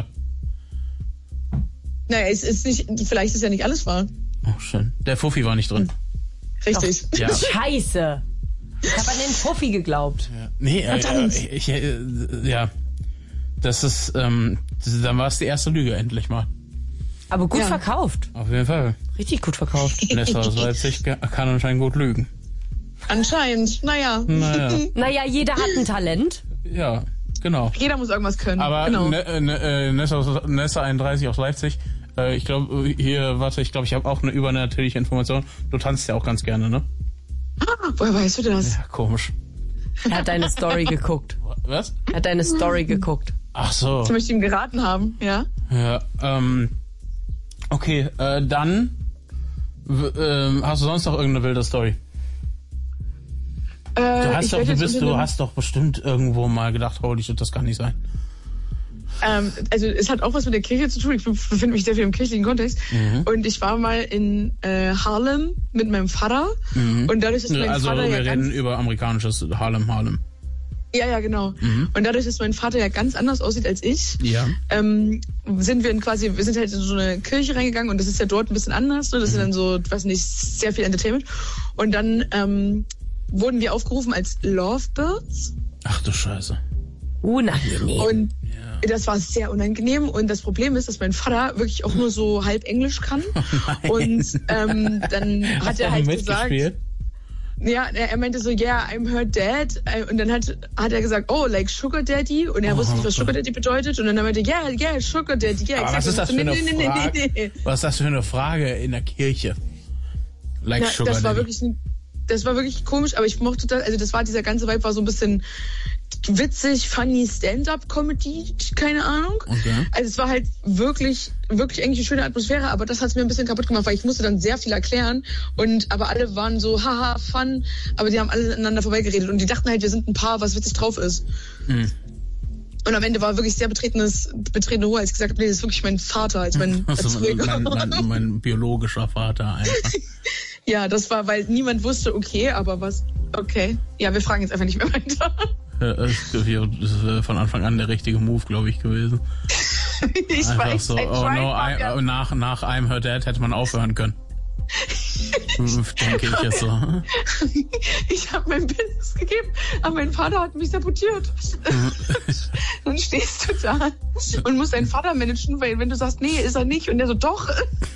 E: Naja, es ist nicht, vielleicht ist ja nicht alles wahr.
B: Oh, schön. Der Fuffi war nicht drin.
E: Richtig.
C: Doch. Ja. Scheiße. Ich habe an den Fuffi geglaubt.
B: Ja. Nee, ja. Das ist, dann war es die erste Lüge endlich mal.
C: Aber gut verkauft.
B: Auf jeden Fall.
C: Richtig gut verkauft.
B: Nessa aus Leipzig kann anscheinend gut lügen.
E: Anscheinend, naja.
C: Naja, jeder hat ein Talent.
B: Ja, genau.
E: Jeder muss irgendwas können.
B: Aber
E: genau.
B: Nessa 31 aus Leipzig, ich glaube, ich habe auch eine übernatürliche Information. Du tanzt ja auch ganz gerne, ne?
E: Woher weißt du das?
B: Ja, komisch.
C: Er hat deine Story geguckt.
B: Was?
C: Er hat deine Story geguckt.
B: Ach so.
E: Das möchte ich ihm geraten haben, ja?
B: Ja, okay, dann hast du sonst noch irgendeine wilde Story? Du hast doch bestimmt irgendwo mal gedacht, holy shit, das kann nicht sein.
E: Also es hat auch was mit der Kirche zu tun. Ich befinde mich sehr viel im kirchlichen Kontext. Und ich war mal in Harlem mit meinem Vater. Und dadurch, dass mein Vater
B: wir reden über amerikanisches Harlem.
E: Ja, genau. Und dadurch, dass mein Vater ja ganz anders aussieht als ich, sind wir sind halt in so eine Kirche reingegangen und das ist ja dort ein bisschen anders. Ne? Das ist dann so, weiß nicht, sehr viel Entertainment. Und dann wurden wir aufgerufen als Lovebirds.
B: Ach du Scheiße.
C: Unangenehm.
E: Und das war sehr unangenehm. Und das Problem ist, dass mein Vater wirklich auch nur so halb Englisch kann.
B: Oh
E: und dann hat er halt gesagt... Ja, er meinte so, yeah, I'm her dad. Und dann hat er gesagt, oh, like Sugar Daddy. Und er wusste nicht, was Sugar Daddy bedeutet. Und dann meinte er, yeah, Sugar Daddy. Yeah,
B: aber was ist das für eine Frage? Was ist das für eine Frage in der Kirche? Like Sugar Daddy.
E: Das war wirklich komisch, aber ich mochte das, also das war, dieser ganze Vibe war so ein bisschen witzig, funny Stand-up-Comedy, keine Ahnung. Okay. Also es war halt wirklich eigentlich eine schöne Atmosphäre, aber das hat es mir ein bisschen kaputt gemacht, weil ich musste dann sehr viel erklären aber alle waren so, haha, fun, aber die haben alle aneinander vorbeigeredet und die dachten halt, wir sind ein Paar, was witzig drauf ist. Und am Ende war wirklich sehr betretene Ruhe, als ich gesagt habe, nee, das ist wirklich mein Vater, als mein
B: mein biologischer Vater einfach.
E: Ja, das war, weil niemand wusste, okay, aber was, okay. Ja, wir fragen jetzt einfach nicht mehr weiter.
B: Das ist von Anfang an der richtige Move, glaube ich, gewesen.
E: Ich einfach weiß,
B: so, nach I'm her dad hätte man aufhören können. Denke ich jetzt so.
E: Ich habe mein Business gegeben, aber mein Vater hat mich sabotiert. Dann stehst du da und musst deinen Vater managen, weil wenn du sagst, nee, ist er nicht, und der so, doch.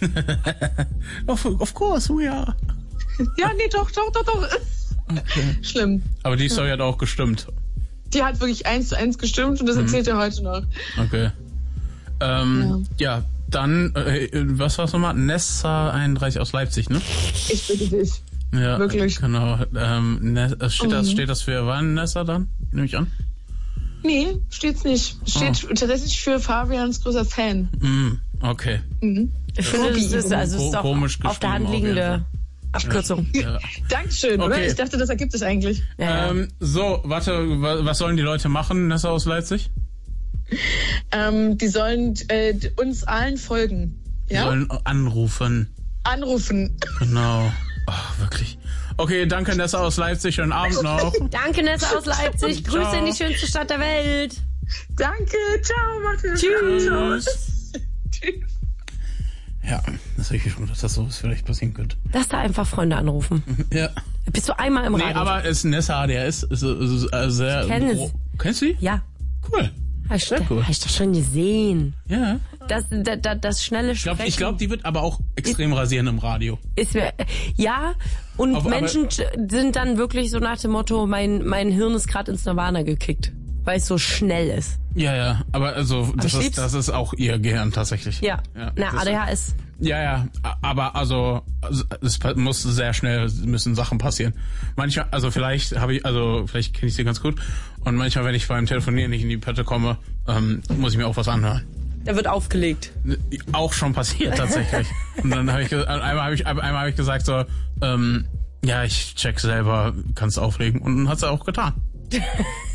B: Of course, we are.
E: Ja, nee, doch. Okay. Schlimm.
B: Aber die Story hat auch gestimmt.
E: Die hat wirklich 1:1 gestimmt und das erzählt er heute noch.
B: Okay. Ja. Dann, was war's nochmal? Nessa 31 aus Leipzig, ne?
E: Ich bitte dich.
B: Ja,
E: wirklich.
B: Genau. Steht das für wann Nessa dann? Nehme ich an?
E: Nee, steht's nicht. Steht tatsächlich für Fabians großer Fan.
B: Okay.
C: Ich finde, das ist doch
B: komisch
C: auf der Hand liegende Abkürzung.
E: Ja. Dankeschön, okay. Oder? Ich dachte, das ergibt es eigentlich.
B: So, warte, was sollen die Leute machen, Nessa aus Leipzig?
E: Die sollen uns allen folgen. Ja?
B: Die sollen anrufen. Genau. Ach, wirklich. Okay, danke Nessa aus Leipzig. Schönen Abend noch.
C: Danke Nessa aus Leipzig. Grüße in die schönste Stadt der Welt.
E: Danke. Ciao, Martin.
C: Tschüss.
B: Ja, Das habe ich schon gedacht, dass sowas vielleicht passieren könnte.
C: Dass da einfach Freunde anrufen.
B: Ja.
C: Bist du einmal im Radio?
B: Nee, aber es ist Nessa ADHS. Ist sehr... Kennst du die?
C: Ja.
B: Cool. Sehr cool.
C: Hab ich doch schon gesehen.
B: Ja.
C: Das schnelle Sprechen.
B: Ich glaube, die wird aber auch extrem rasieren im Radio.
C: Ja, und Menschen sind dann wirklich so nach dem Motto, mein Hirn ist gerade ins Nirvana gekickt, weil es so schnell ist.
B: Ja, aber also das ist auch ihr Gehirn tatsächlich.
C: Ja. ADHS.
B: Ja, aber also es muss sehr schnell, müssen Sachen passieren. Manchmal, also vielleicht kenne ich sie ganz gut und manchmal, wenn ich beim Telefonieren nicht in die Pötte komme, muss ich mir auch was anhören.
C: Da wird aufgelegt.
B: Auch schon passiert tatsächlich. Und dann einmal habe ich gesagt so, ja, ich check selber, kannst auflegen und dann hat sie auch getan.